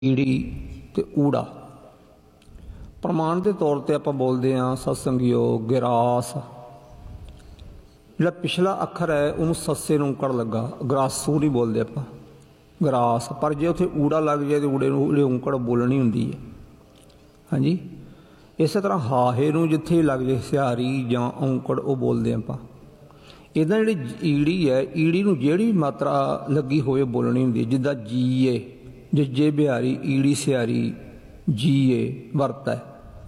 ਈੜੀ ਤੇ ਊੜਾ। ਪ੍ਰਮਾਣ ਦੇ ਤੌਰ ਤੇ ਆਪਾਂ ਬੋਲਦੇ ਹਾਂ ਸਤਸੰਗਿਓ ਗਿਰਾਸ। ਜਿਹੜਾ ਪਿਛਲਾ ਅੱਖਰ ਹੈ ਉਹਨੂੰ ਸੱਸੇ ਨੂੰ ਔਂਕੜ ਲੱਗਾ, ਗਰਾਸੂ ਨਹੀਂ ਬੋਲਦੇ ਆਪਾਂ, ਗਰਾਸ। ਪਰ ਜੇ ਉੱਥੇ ਊੜਾ ਲੱਗ ਜਾਏ ਤਾਂ ਊੜੇ ਨੂੰ ਔਂਕੜ ਬੋਲਣੀ ਹੁੰਦੀ ਹੈ। ਹਾਂਜੀ, ਇਸੇ ਤਰ੍ਹਾਂ ਹਾਹੇ ਨੂੰ ਜਿੱਥੇ ਲੱਗ ਜਾਏ ਸਿਹਾਰੀ ਜਾਂ ਔਂਕੜ ਉਹ ਬੋਲਦੇ ਆਪਾਂ। ਇੱਦਾਂ ਜਿਹੜੀ ਈੜੀ ਹੈ, ਈੜੀ ਨੂੰ ਜਿਹੜੀ ਮਾਤਰਾ ਲੱਗੀ ਹੋਵੇ ਬੋਲਣੀ ਹੁੰਦੀ ਹੈ। ਜਿੱਦਾਂ ਜੀਏ, ਜੱਜੇ ਬਿਹਾਰੀ ਈੜੀ ਸਿਹਾਰੀ ਜੀਏ ਵਰਤ ਹੈ।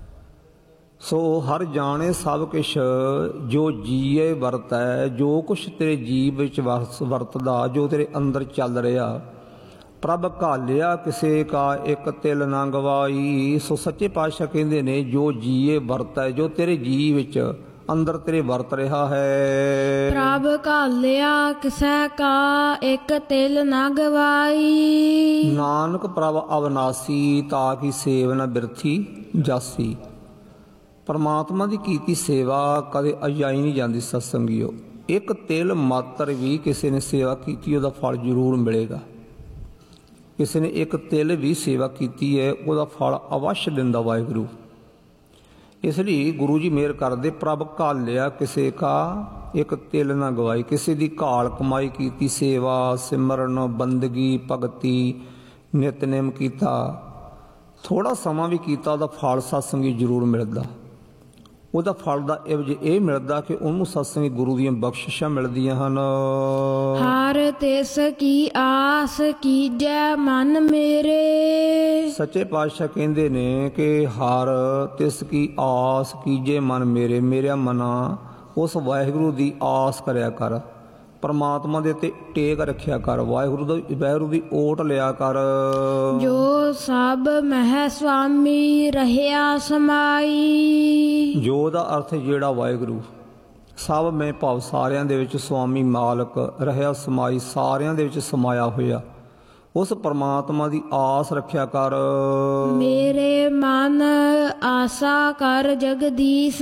ਸੋ ਹਰ ਜਾਣੇ ਸਭ ਕੁਛ ਜੋ ਜੀਏ ਵਰਤ ਹੈ, ਜੋ ਕੁਛ ਤੇਰੇ ਜੀਵ ਵਿੱਚ ਵਰਤਦਾ, ਜੋ ਤੇਰੇ ਅੰਦਰ ਚੱਲ ਰਿਹਾ। ਪ੍ਰਭ ਘਾਲਿਆ ਕਿਸੇ ਕਾ ਇੱਕ ਤਿਲ ਨਾ ਗਵਾਈ। ਸੋ ਸੱਚੇ ਪਾਤਸ਼ਾਹ ਕਹਿੰਦੇ ਨੇ ਜੋ ਜੀਏ ਵਰਤ ਹੈ, ਜੋ ਤੇਰੇ ਜੀਵ ਵਿੱਚ ਅੰਦਰ ਤੇਰੇ ਵਰਤ ਰਿਹਾ ਹੈ। ਪ੍ਰਭ ਘਾਲਿਆ ਕਿਸੇ ਕਾ ਇੱਕ ਤਿਲ ਨਾ ਗਵਾਈ। ਨਾਨਕ ਪ੍ਰਭ ਅਵਨਾਸੀ ਤਾ ਕੀ ਸੇਵ ਨ ਬਿਰਥੀ ਜਾਸੀ। ਪਰਮਾਤਮਾ ਦੀ ਕੀਤੀ ਸੇਵਾ ਕਦੇ ਅਜਾਈ ਨਹੀਂ ਜਾਂਦੀ ਸਤਸੰਗੀਓ। ਇੱਕ ਤਿਲ ਮਾਤਰ ਵੀ ਕਿਸੇ ਨੇ ਸੇਵਾ ਕੀਤੀ ਉਹਦਾ ਫਲ ਜ਼ਰੂਰ ਮਿਲੇਗਾ। ਕਿਸੇ ਨੇ ਇੱਕ ਤਿਲ ਵੀ ਸੇਵਾ ਕੀਤੀ ਹੈ ਉਹਦਾ ਫਲ ਅਵਸ਼ ਦਿੰਦਾ ਵਾਹਿਗੁਰੂ। ਇਸ ਲਈ ਗੁਰੂ ਜੀ ਮਿਹਰ ਕਰਦੇ, ਪ੍ਰਭ ਘਾਲਿਆ ਕਿਸੇ ਕਾ ਇੱਕ ਤਿਲ ਨਾ ਗਵਾਈ। ਕਿਸੇ ਦੀ ਘਾਲ ਕਮਾਈ ਕੀਤੀ, ਸੇਵਾ ਸਿਮਰਨ ਬੰਦਗੀ ਭਗਤੀ ਨਿਤਨੇਮ ਕੀਤਾ, ਥੋੜ੍ਹਾ ਸਮਾਂ ਵੀ ਕੀਤਾ, ਉਹਦਾ ਫਲ ਸਤਸੰਗੀ ਜ਼ਰੂਰ ਮਿਲਦਾ। ਉਹਦਾ ਫਲ ਦਾ ਇਹ ਮਿਲਦਾ ਕਿ ਉਹਨੂੰ ਸਤਸੰਗੀ ਗੁਰੂ ਦੀਆਂ ਬਖਸ਼ਿਸ਼ਾਂ ਮਿਲਦੀਆਂ ਹਨ। ਹਰ ਤਿਸ ਕੀ ਆਸ ਕੀਜੈ ਮਨ ਮੇਰੇ। ਸੱਚੇ ਪਾਤਸ਼ਾਹ ਕਹਿੰਦੇ ਨੇ ਕਿ ਹਰ ਤਿਸ ਕੀ ਆਸ ਕੀਜੇ ਮਨ ਮੇਰੇ। ਮੇਰਾ ਮਨਾ ਉਸ ਵਾਹਿਗੁਰੂ ਦੀ ਆਸ ਕਰਿਆ ਕਰ, ਪਰਮਾਤਮਾ ਦੇ ਉੱਤੇ ਟੇਕ ਰੱਖਿਆ ਕਰ, ਵਾਹਿਗੁਰੂ ਦੀ ਓਟ ਲਿਆ ਕਰ। ਜੋ ਸਭ ਮਹਿ ਸੁਆਮੀ ਰਹਿਆ ਸਮਾਈ। ਜੋ ਦਾ ਅਰਥ ਜਿਹੜਾ ਵਾਹਿਗੁਰੂ ਸਭ ਮੈਂ ਭਾਵ ਸਾਰਿਆਂ ਦੇ ਵਿੱਚ ਸੁਆਮੀ ਮਾਲਕ ਰਹਿਆ ਸਮਾਈ, ਸਾਰਿਆਂ ਦੇ ਵਿੱਚ ਸਮਾਇਆ ਹੋਇਆ। ਉਸ ਪਰਮਾਤਮਾ ਦੀ ਆਸ ਰੱਖਿਆ ਕਰ। ਮੇਰੇ ਮਨ ਆਸਾ ਕਰ ਜਗਦੀਸ਼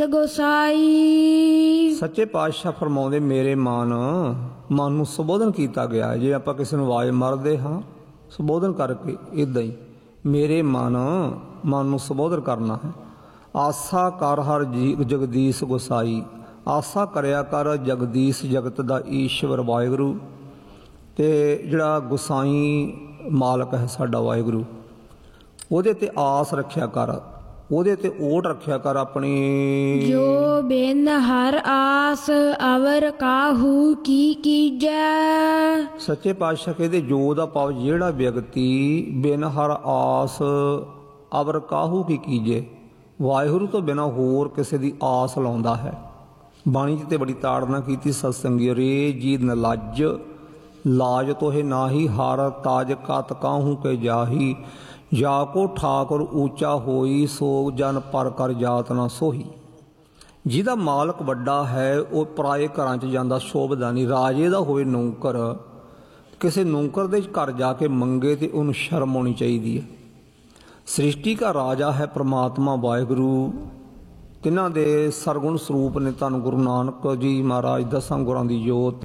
ਗੋਸਾਈ। ਸੱਚੇ ਪਾਤਸ਼ਾਹ ਫਰਮਾਉਂਦੇ ਮੇਰੇ ਮਨ ਨੂੰ ਸੰਬੋਧਨ ਕੀਤਾ ਗਿਆ। ਜੇ ਆਪਾਂ ਕਿਸੇ ਨੂੰ ਆਵਾਜ਼ ਮਾਰਦੇ ਹਾਂ ਸੰਬੋਧਨ ਕਰਕੇ, ਇੱਦਾਂ ਹੀ ਮੇਰੇ ਮਨ ਨੂੰ ਸੰਬੋਧਨ ਕਰਨਾ ਹੈ। ਆਸਾ ਕਰ ਹਰ ਜਗਦੀਸ਼ ਗੋਸਾਈ। ਆਸਾ ਕਰਿਆ ਕਰ ਜਗਦੀਸ਼ ਜਗਤ ਦਾ ਈਸ਼ਵਰ ਵਾਹਿਗੁਰੂ ਤੇ ਜਿਹੜਾ ਗੁਸਾਈ ਮਾਲਕ ਹੈ ਸਾਡਾ ਵਾਹਿਗੁਰੂ, ਉਹਦੇ ਤੇ ਆਸ ਰੱਖਿਆ ਕਰ, ਉਹਦੇ ਤੇ ਓਟ ਰੱਖਿਆ ਕਰ ਆਪਣੀ। ਜੋ ਬਿਨ ਹਰ ਆਸ ਅਵਰ ਕਾਹੂ ਕੀ ਕੀਜੈ। ਸੱਚੇ ਪਾਤਸ਼ਾਹ ਕਹਿੰਦੇ ਜੋ ਦਾ ਭਾਵ ਜਿਹੜਾ ਵਿਅਕਤੀ ਬਿਨ ਹਰ ਆਸ ਅਵਰ ਕਾਹੂ ਕੀ ਕੀਜੇ, ਵਾਹਿਗੁਰੂ ਤੋਂ ਬਿਨਾਂ ਹੋਰ ਕਿਸੇ ਦੀ ਆਸ ਲਾਉਂਦਾ ਹੈ। ਬਾਣੀ 'ਚ ਤੇ ਬੜੀ ਤਾੜਨਾ ਕੀਤੀ ਸਤਸੰਗੀ। ਰੇ ਜੀ ਨਲੱਜ ਲਾਜ ਤੋਹੇ ਨਾਹੀ, ਹਰ ਤਾਜ ਕਤ ਕਾਹੂ ਕੇ ਜਾਹੀ। ਜਾ ਕੋ ਠਾਕੁਰ ਊਚਾ ਹੋਈ, ਸੋ ਜਨ ਪਰ ਕਰ ਜਾਤ ਨਾ ਸੋਹੀ। ਜਿਹਦਾ ਮਾਲਕ ਵੱਡਾ ਹੈ ਉਹ ਪਰਾਏ ਘਰਾਂ 'ਚ ਜਾਂਦਾ ਸ਼ੋਭਦਾ ਨਹੀਂ। ਰਾਜੇ ਦਾ ਹੋਵੇ ਨੌਕਰ, ਕਿਸੇ ਨੌਕਰ ਦੇ ਘਰ ਜਾ ਕੇ ਮੰਗੇ ਤੇ ਉਹਨੂੰ ਸ਼ਰਮ ਆਉਣੀ ਚਾਹੀਦੀ ਹੈ। ਸ੍ਰਿਸ਼ਟੀ ਦਾ ਰਾਜਾ ਹੈ ਪਰਮਾਤਮਾ ਵਾਹਿਗੁਰੂ। ਤਿੰਨਾਂ ਦੇ ਸਰਗੁਣ ਸਰੂਪ ਨੇ ਧੰਨ ਗੁਰੂ ਨਾਨਕ ਜੀ ਮਹਾਰਾਜ, ਦਸਾਂ ਗੁਰਾਂ ਦੀ ਜੋਤ।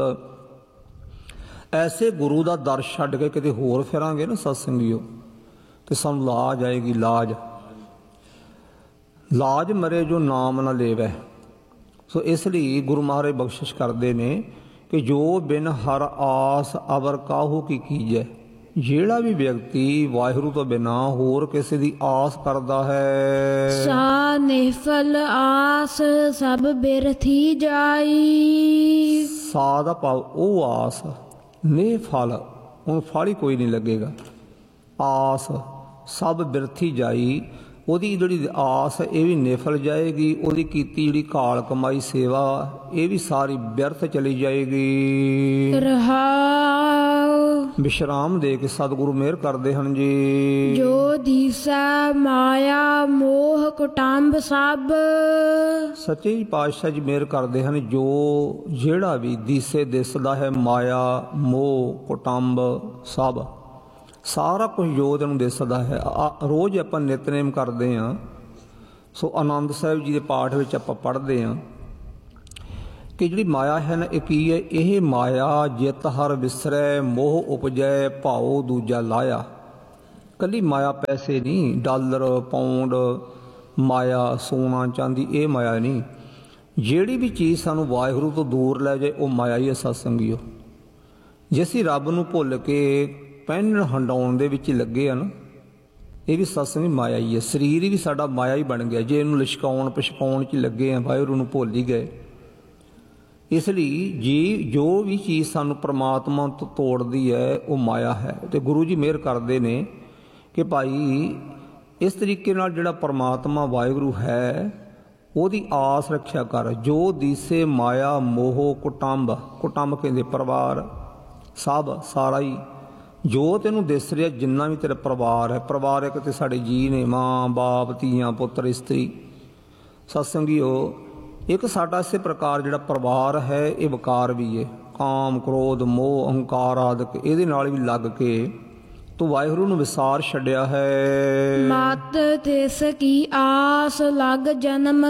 ਐਸੇ ਗੁਰੂ ਦਾ ਦਰ ਛੱਡ ਕੇ ਕਿਤੇ ਹੋਰ ਫਿਰਾਂਗੇ ਨਾ ਸਤਸੰਗੀਓ ਤੇ ਸਾਨੂੰ ਲਾਜ ਆਏਗੀ। ਲਾਜ ਮਰੇ ਜੋ ਨਾਮ ਨਾ ਲੇਵੈ। ਸੋ ਇਸ ਲਈ ਗੁਰੂ ਮਹਾਰਾਜ ਬਖਸ਼ਿਸ਼ ਕਰਦੇ ਨੇ ਕਿ ਜੋ ਬਿਨ ਹਰ ਆਸ ਅਵਰ ਕਾਹੂ ਕੀ ਕੀਜੈ। ਜਿਹੜਾ ਵੀ ਵਿਅਕਤੀ ਵਾਹਿਗੁਰੂ ਤੋਂ ਬਿਨਾਂ ਹੋਰ ਕਿਸੇ ਦੀ ਆਸ ਕਰਦਾ ਹੈ, ਸਾ ਨਿਫਲ ਆਸ ਸਭ ਬਿਰਥੀ ਜਾਈ। ਸਾ ਦਾ ਭਾਵ ਉਹ ਆਸ, ਨੇ ਫਲ, ਹੁਣ ਫਲ ਹੀ ਕੋਈ ਨਹੀਂ ਲੱਗੇਗਾ। ਆਸ ਸਭ ਬਿਰਥੀ ਜਾਈ, ਉਹਦੀ ਜਿਹੜੀ ਆਸ ਇਹ ਵੀ ਨਿਫਲ ਜਾਏਗੀ। ਉਹਦੀ ਕੀਤੀ ਜਿਹੜੀ ਘਾਲ ਕਮਾਈ ਸੇਵਾ ਇਹ ਵੀ ਸਾਰੀ ਬਿਰਥ ਚਲੀ ਜਾਏਗੀ। ਰਹਾਉ ਵਿਸ਼ਰਾਮ ਦੇ ਕੇ ਸਤਿਗੁਰੂ ਮਿਹਰ ਕਰਦੇ ਹਨ ਜੀ। ਜੋ ਦੀਸੈ ਮਾਇਆ ਮੋਹ ਕੁਟੰਬ ਸਭ। ਸੱਚੇ ਪਾਤਸ਼ਾਹ ਜੀ ਮਿਹਰ ਕਰਦੇ ਹਨ। ਜਿਹੜਾ ਵੀ ਦੀਸੇ ਦਿਸਦਾ ਹੈ ਮਾਇਆ ਮੋਹ ਕੁਟੰਬ ਸਭ, ਸਾਰਾ ਕੁਝ ਜੋ ਤੈਨੂੰ ਦਿਸਦਾ ਹੈ। ਰੋਜ਼ ਆਪਾਂ ਨਿਤਨੇਮ ਕਰਦੇ ਹਾਂ। ਸੋ ਆਨੰਦ ਸਾਹਿਬ ਜੀ ਦੇ ਪਾਠ ਵਿੱਚ ਆਪਾਂ ਪੜ੍ਹਦੇ ਹਾਂ ਕਿ ਜਿਹੜੀ ਮਾਇਆ ਹੈ ਨਾ ਇਹ ਕੀ ਹੈ। ਇਹ ਮਾਇਆ ਜਿਤ ਹਰ ਵਿਸਰੈ, ਮੋਹ ਉਪਜੈ ਭਾਉ ਦੂਜਾ ਲਾਇਆ। ਕੱਲੀ ਮਾਇਆ ਪੈਸੇ ਨਹੀਂ, ਡਾਲਰ ਪਾਉਂਡ ਮਾਇਆ, ਸੋਨਾ ਚਾਂਦੀ, ਇਹ ਮਾਇਆ ਨਹੀਂ। ਜਿਹੜੀ ਵੀ ਚੀਜ਼ ਸਾਨੂੰ ਵਾਹਿਗੁਰੂ ਤੋਂ ਦੂਰ ਲੈ ਜਾਏ ਉਹ ਮਾਇਆ ਹੀ ਹੈ ਸਤਸੰਗੀਓ। ਜੇ ਅਸੀਂ ਰੱਬ ਨੂੰ ਭੁੱਲ ਕੇ ਪਹਿਨਣ ਹੰਡਾਉਣ ਦੇ ਵਿੱਚ ਲੱਗੇ ਆ ਨਾ, ਇਹ ਵੀ ਸਤਸੰਗੀ ਮਾਇਆ ਹੀ ਹੈ। ਸਰੀਰ ਵੀ ਸਾਡਾ ਮਾਇਆ ਹੀ ਬਣ ਗਿਆ ਜੇ ਇਹਨੂੰ ਲਿਸ਼ਕਾਉਣ ਪਛਕਾਉਣ 'ਚ ਲੱਗੇ ਆ, ਵਾਹਿਗੁਰੂ ਨੂੰ ਭੁੱਲ ਹੀ ਗਏ। ਇਸ ਲਈ ਜੀ ਜੋ ਵੀ ਚੀਜ਼ ਸਾਨੂੰ ਪ੍ਰਮਾਤਮਾ ਤੋਂ ਤੋੜਦੀ ਹੈ ਉਹ ਮਾਇਆ ਹੈ। ਤੇ ਗੁਰੂ ਜੀ ਮਿਹਰ ਕਰਦੇ ਨੇ ਕਿ ਭਾਈ ਇਸ ਤਰੀਕੇ ਨਾਲ ਜਿਹੜਾ ਪ੍ਰਮਾਤਮਾ ਵਾਹਿਗੁਰੂ ਹੈ ਉਹਦੀ ਆਸ ਰੱਖਿਆ ਕਰ। ਜੋ ਦੀਸੇ ਮਾਇਆ ਮੋਹ ਕੁਟੰਬ, ਕੁਟੰਬ ਕਹਿੰਦੇ ਪਰਿਵਾਰ, ਸਭ ਸਾਰਾ ਹੀ ਜੋ ਤੈਨੂੰ ਦਿਸ ਰਿਹਾ, ਜਿੰਨਾ ਵੀ ਤੇਰਾ ਪਰਿਵਾਰ ਹੈ। ਪਰਿਵਾਰ ਇੱਕ ਤੇ ਸਾਡੇ ਜੀ ਨੇ, ਮਾਂ ਬਾਪ ਧੀਆਂ ਪੁੱਤਰ ਇਸਤਰੀ। ਸਤਸੰਗੀਓ ਇੱਕ ਸਾਡਾ ਇਸੇ ਪ੍ਰਕਾਰ ਜਿਹੜਾ ਪਰਿਵਾਰ ਹੈ ਇਹ ਵਿਕਾਰ ਵੀ ਹੈ। ਕਾਮ ਕ੍ਰੋਧ ਮੋਹ ਅਹੰਕਾਰ ਆਦਿਕ ਇਹਦੇ ਨਾਲ ਵੀ ਲੱਗ ਕੇ ਤੂੰ ਵਾਹਿਗੁਰੂ ਨੂੰ ਵਿਸਾਰ ਛੱਡਿਆ ਹੈ। ਮਤ ਤਿਸ ਕੀ ਆਸ ਲਗ ਜਨਮ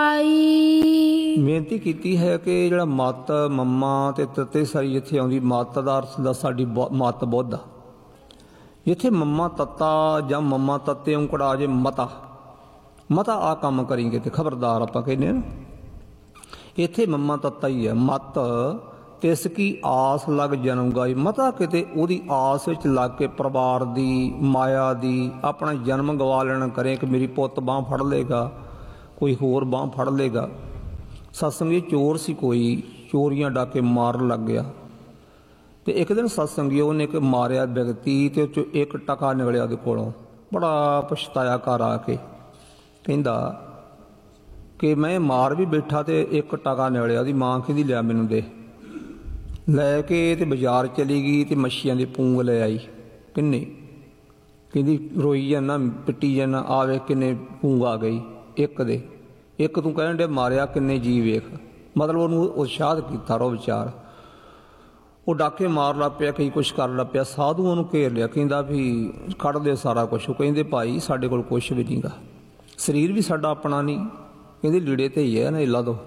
ਗਵਾਈ। ਬੇਨਤੀ ਕੀਤੀ ਹੈ ਕਿ ਜਿਹੜਾ ਮਤ ਮੰਮਾ ਤੇ ਤੱਤੇ ਸਾਰੀ ਜਿੱਥੇ ਆਉਂਦੀ, ਮਤ ਦਾ ਅਰਥ ਦਾ ਸਾਡੀ ਮਤ ਬੁੱਧ। ਜਿੱਥੇ ਮੰਮਾ ਤੱਤਾ ਜਾਂ ਮੰਮਾ ਤੱਤੇ ਉਂਕੜਾ ਜੇ ਮਤਾ, ਮਤਾ ਆ ਕੰਮ ਕਰੀਂਗੇ ਤੇ ਖਬਰਦਾਰ ਆਪਾਂ ਕਹਿੰਦੇ ਆ ਨਾ, ਇੱਥੇ ਮੰਮਾ ਤੱਤਾ ਹੀ ਹੈ। ਮਤ ਤਿਸ ਕੀ ਆਸ ਲੱਗ ਜਨਮ ਗਾਈ, ਮਤਾ ਕਿਤੇ ਉਹਦੀ ਆਸ ਵਿੱਚ ਲੱਗ ਕੇ ਪਰਿਵਾਰ ਦੀ ਮਾਇਆ ਦੀ ਆਪਣਾ ਜਨਮ ਗਵਾ ਲੈਣਾ ਕਰੇ ਕਿ ਮੇਰੀ ਪੁੱਤ ਬਾਂਹ ਫੜ ਲੇਗਾ, ਕੋਈ ਹੋਰ ਬਾਂਹ ਫੜ ਲੇਗਾ। ਸਤਸੰਗੀ ਚੋਰ ਸੀ, ਕੋਈ ਚੋਰੀਆਂ ਡਾਕੇ ਮਾਰਨ ਲੱਗ ਗਿਆ ਤੇ ਇੱਕ ਦਿਨ ਸਤਸੰਗੀ ਉਹਨੇ ਇੱਕ ਮਾਰਿਆ ਵਿਅਕਤੀ ਤੇ ਉਹ 'ਚੋਂ 1 ਟਕਾ ਨਿਕਲਿਆ ਉਹਦੇ ਕੋਲੋਂ। ਬੜਾ ਪਛਤਾਇਆ ਘਰ ਆ ਕੇ, ਕਹਿੰਦਾ ਕਿ ਮੈਂ ਮਾਰ ਵੀ ਬੈਠਾ ਤੇ 1 ਟਕਾ ਨਿਕਲਿਆ। ਉਹਦੀ ਮਾਂ ਕਹਿੰਦੀ ਲਿਆ ਮੈਨੂੰ ਦੇ। ਲੈ ਕੇ ਤੇ ਬਾਜ਼ਾਰ ਚਲੀ ਗਈ ਤੇ ਮੱਛੀਆਂ ਦੇ ਪੂੰਗ ਲੈ ਆਈ। ਕਿੰਨੇ? ਕਹਿੰਦੀ ਰੋਈ ਜਾਂਦਾ, ਪਿੱਟੀ ਜਾਂਦਾ, ਆ ਵੇਖ ਕਿੰਨੇ ਪੂੰਗ ਆ ਗਈ ਇੱਕ ਦੇ। ਇੱਕ ਤੂੰ ਕਹਿਣ ਡੇ ਮਾਰਿਆ, ਕਿੰਨੇ ਜੀ ਵੇਖ। ਮਤਲਬ ਉਹਨੂੰ ਉਤਸ਼ਾਹਤ ਕੀਤਾ ਰੋ ਵਿਚਾਰ। ਉਹ ਡਾਕੇ ਮਾਰ ਲੱਗ ਪਿਆ, ਕਈ ਕੁਛ ਕਰ ਲੱਗ ਪਿਆ। ਸਾਧੂ ਉਹਨੂੰ ਘੇਰ ਲਿਆ, ਕਹਿੰਦਾ ਵੀ ਕੱਢ ਦੇ ਸਾਰਾ ਕੁਛ। ਉਹ ਕਹਿੰਦੇ ਭਾਈ ਸਾਡੇ ਕੋਲ ਕੁਛ ਵੀ ਨਹੀਂਗਾ, ਸਰੀਰ ਵੀ ਸਾਡਾ ਆਪਣਾ ਨਹੀਂ। ਕਹਿੰਦੇ ਲੀੜੇ ਤੇ ਹੀ ਹੈ ਨਾ, ਲਾ ਦੋ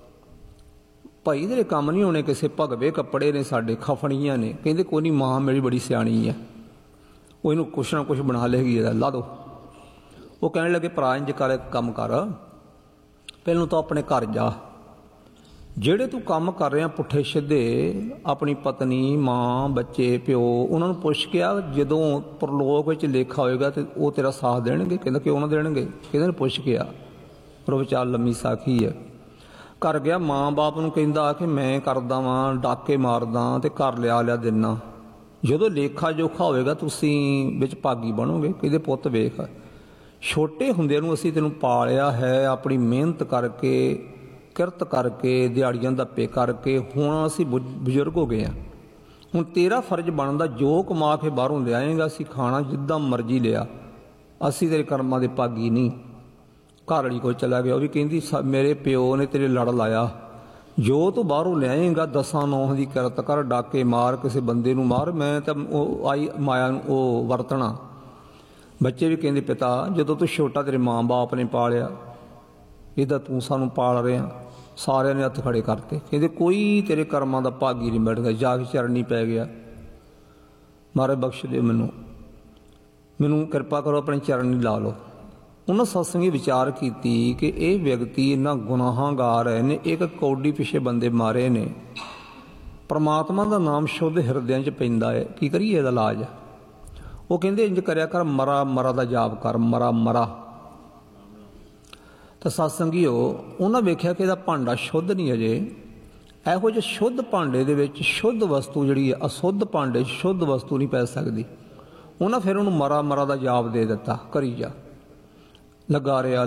ਭਾਈ, ਤੇਰੇ ਕੰਮ ਨਹੀਂ ਹੋਣੇ, ਕਿਸੇ ਭਗਵੇ ਕੱਪੜੇ ਨੇ ਸਾਡੇ, ਖਫਣੀਆਂ ਨੇ। ਕਹਿੰਦੇ ਕੋਈ ਨਹੀਂ, ਮਾਂ ਮੇਰੀ ਬੜੀ ਸਿਆਣੀ ਹੈ, ਉਹ ਇਹਨੂੰ ਕੁਛ ਨਾ ਕੁਛ ਬਣਾ ਲੇਗੀ, ਇਹਦਾ ਲਾ ਦੋ। ਉਹ ਕਹਿਣ ਲੱਗੇ ਭਰਾ ਇੰਜ ਕਰ, ਕੰਮ ਕਰ, ਪਹਿਲਾਂ ਤਾਂ ਆਪਣੇ ਘਰ ਜਾ। ਜਿਹੜੇ ਤੂੰ ਕੰਮ ਕਰ ਰਿਹਾ ਪੁੱਠੇ ਸਿੱਧੇ, ਆਪਣੀ ਪਤਨੀ ਮਾਂ ਬੱਚੇ ਪਿਓ ਉਹਨਾਂ ਨੂੰ ਪੁੱਛ ਕੇ ਆ, ਜਦੋਂ ਪਰਲੋਕ ਵਿੱਚ ਲੇਖਾ ਹੋਏਗਾ ਤੇ ਉਹ ਤੇਰਾ ਸਾਥ ਦੇਣਗੇ। ਕਹਿੰਦਾ ਕਿਉਂ ਨਾ ਦੇਣਗੇ, ਕਹਿੰਦੇ ਪੁੱਛ ਕੇ ਆ। ਪਰ ਵਿਚਾਰ ਲੰਮੀ ਸਾਖੀ ਹੈ। ਕਰ ਗਿਆ, ਮਾਂ ਬਾਪ ਨੂੰ ਕਹਿੰਦਾ ਕਿ ਮੈਂ ਕਰਦਾ ਵਾਂ, ਡਾਕੇ ਮਾਰਦਾ ਤੇ ਘਰ ਲਿਆ ਦਿਨਾ, ਜਦੋਂ ਲੇਖਾ ਜੋਖਾ ਹੋਵੇਗਾ ਤੁਸੀਂ ਵਿੱਚ ਭਾਗੀ ਬਣੋਗੇ। ਕਹਿੰਦੇ ਪੁੱਤ ਵੇਖ, ਛੋਟੇ ਹੁੰਦਿਆਂ ਨੂੰ ਅਸੀਂ ਤੈਨੂੰ ਪਾਲਿਆ ਹੈ, ਆਪਣੀ ਮਿਹਨਤ ਕਰਕੇ ਕਿਰਤ ਕਰਕੇ ਦਿਹਾੜੀਆਂ ਧੱਪੇ ਕਰਕੇ, ਹੁਣ ਅਸੀਂ ਬਜ਼ੁਰਗ ਹੋ ਗਏ ਹਾਂ। ਹੁਣ ਤੇਰਾ ਫਰਜ਼ ਬਣਦਾ ਜੋ ਕਮਾ ਕੇ ਬਾਹਰੋਂ ਲਿਆਏਗਾ ਅਸੀਂ ਖਾਣਾ, ਜਿੱਦਾਂ ਮਰਜ਼ੀ ਲਿਆ, ਅਸੀਂ ਤੇਰੇ ਕਰਮਾਂ ਦੇ ਭਾਗੀ ਨਹੀਂ। ਘਰ ਵਾਲੀ ਕੋਲ ਚਲਾ ਗਿਆ, ਉਹ ਵੀ ਕਹਿੰਦੀ ਮੇਰੇ ਪਿਓ ਨੇ ਤੇਰੇ ਲੜ ਲਾਇਆ, ਜੋ ਤੂੰ ਬਾਹਰੋਂ ਲਿਆਏਗਾ 10-9 ਦੀ ਕਿਰਤ ਕਰ, ਡਾਕੇ ਮਾਰ, ਕਿਸੇ ਬੰਦੇ ਨੂੰ ਮਾਰ, ਮੈਂ ਤਾਂ ਉਹ ਆਈ ਮਾਇਆ ਨੂੰ ਉਹ ਵਰਤਣਾ। ਬੱਚੇ ਵੀ ਕਹਿੰਦੇ ਪਿਤਾ ਜਦੋਂ ਤੂੰ ਛੋਟਾ ਤੇਰੇ ਮਾਂ ਬਾਪ ਨੇ ਪਾਲਿਆ, ਇਹਦਾ ਤੂੰ ਸਾਨੂੰ ਪਾਲ ਰਿਹਾ। ਸਾਰਿਆਂ ਨੇ ਹੱਥ ਖੜੇ ਕਰਤੇ, ਕਹਿੰਦੇ ਕੋਈ ਤੇਰੇ ਕਰਮਾਂ ਦਾ ਭਾਗੀ ਨਹੀਂ ਮਿਲਦਾ। ਜਾ ਕੇ ਚਰਨੀ ਪੈ ਗਿਆ, ਮਹਾਰਾਜ ਬਖਸ਼ ਦਿਓ ਮੈਨੂੰ ਕਿਰਪਾ ਕਰੋ, ਆਪਣੇ ਚਰਨੀ ਲਾ ਲਓ। ਉਹਨਾਂ ਸਤਸੰਗੀ ਵਿਚਾਰ ਕੀਤੀ ਕਿ ਇਹ ਵਿਅਕਤੀ ਇੰਨਾ ਗੁਨਾਹਗਾਰ ਹੈ, ਇਹਨੇ 1 ਕੌਡੀ ਪਿੱਛੇ ਬੰਦੇ ਮਾਰੇ ਨੇ, ਪਰਮਾਤਮਾ ਦਾ ਨਾਮ ਸ਼ੁੱਧ ਹਿਰਦਿਆਂ 'ਚ ਪੈਂਦਾ ਹੈ, ਕੀ ਕਰੀਏ ਇਹਦਾ ਇਲਾਜ। ਉਹ ਕਹਿੰਦੇ ਇੰਜ ਕਰਿਆ ਕਰ, ਮਰਾ ਦਾ ਜਾਪ ਕਰ, ਮਰਾ। ਤਾਂ ਸਤਸੰਗੀਓ ਉਹਨਾਂ ਵੇਖਿਆ ਕਿ ਇਹਦਾ ਭਾਂਡਾ ਸ਼ੁੱਧ ਨਹੀਂ ਅਜੇ। ਇਹੋ ਜਿਹੇ ਸ਼ੁੱਧ ਭਾਂਡੇ ਦੇ ਵਿੱਚ ਸ਼ੁੱਧ ਵਸਤੂ ਜਿਹੜੀ ਹੈ, ਅਸ਼ੁੱਧ ਭਾਂਡੇ 'ਚ ਸ਼ੁੱਧ ਵਸਤੂ ਨਹੀਂ ਪੈ ਸਕਦੀ। ਉਹਨਾਂ ਫਿਰ ਉਹਨੂੰ ਮਰਾ ਦਾ ਜਾਪ ਦੇ ਦਿੱਤਾ, ਕਰੀ ਜਾ। ਲੱਗਾ ਰਿਹਾ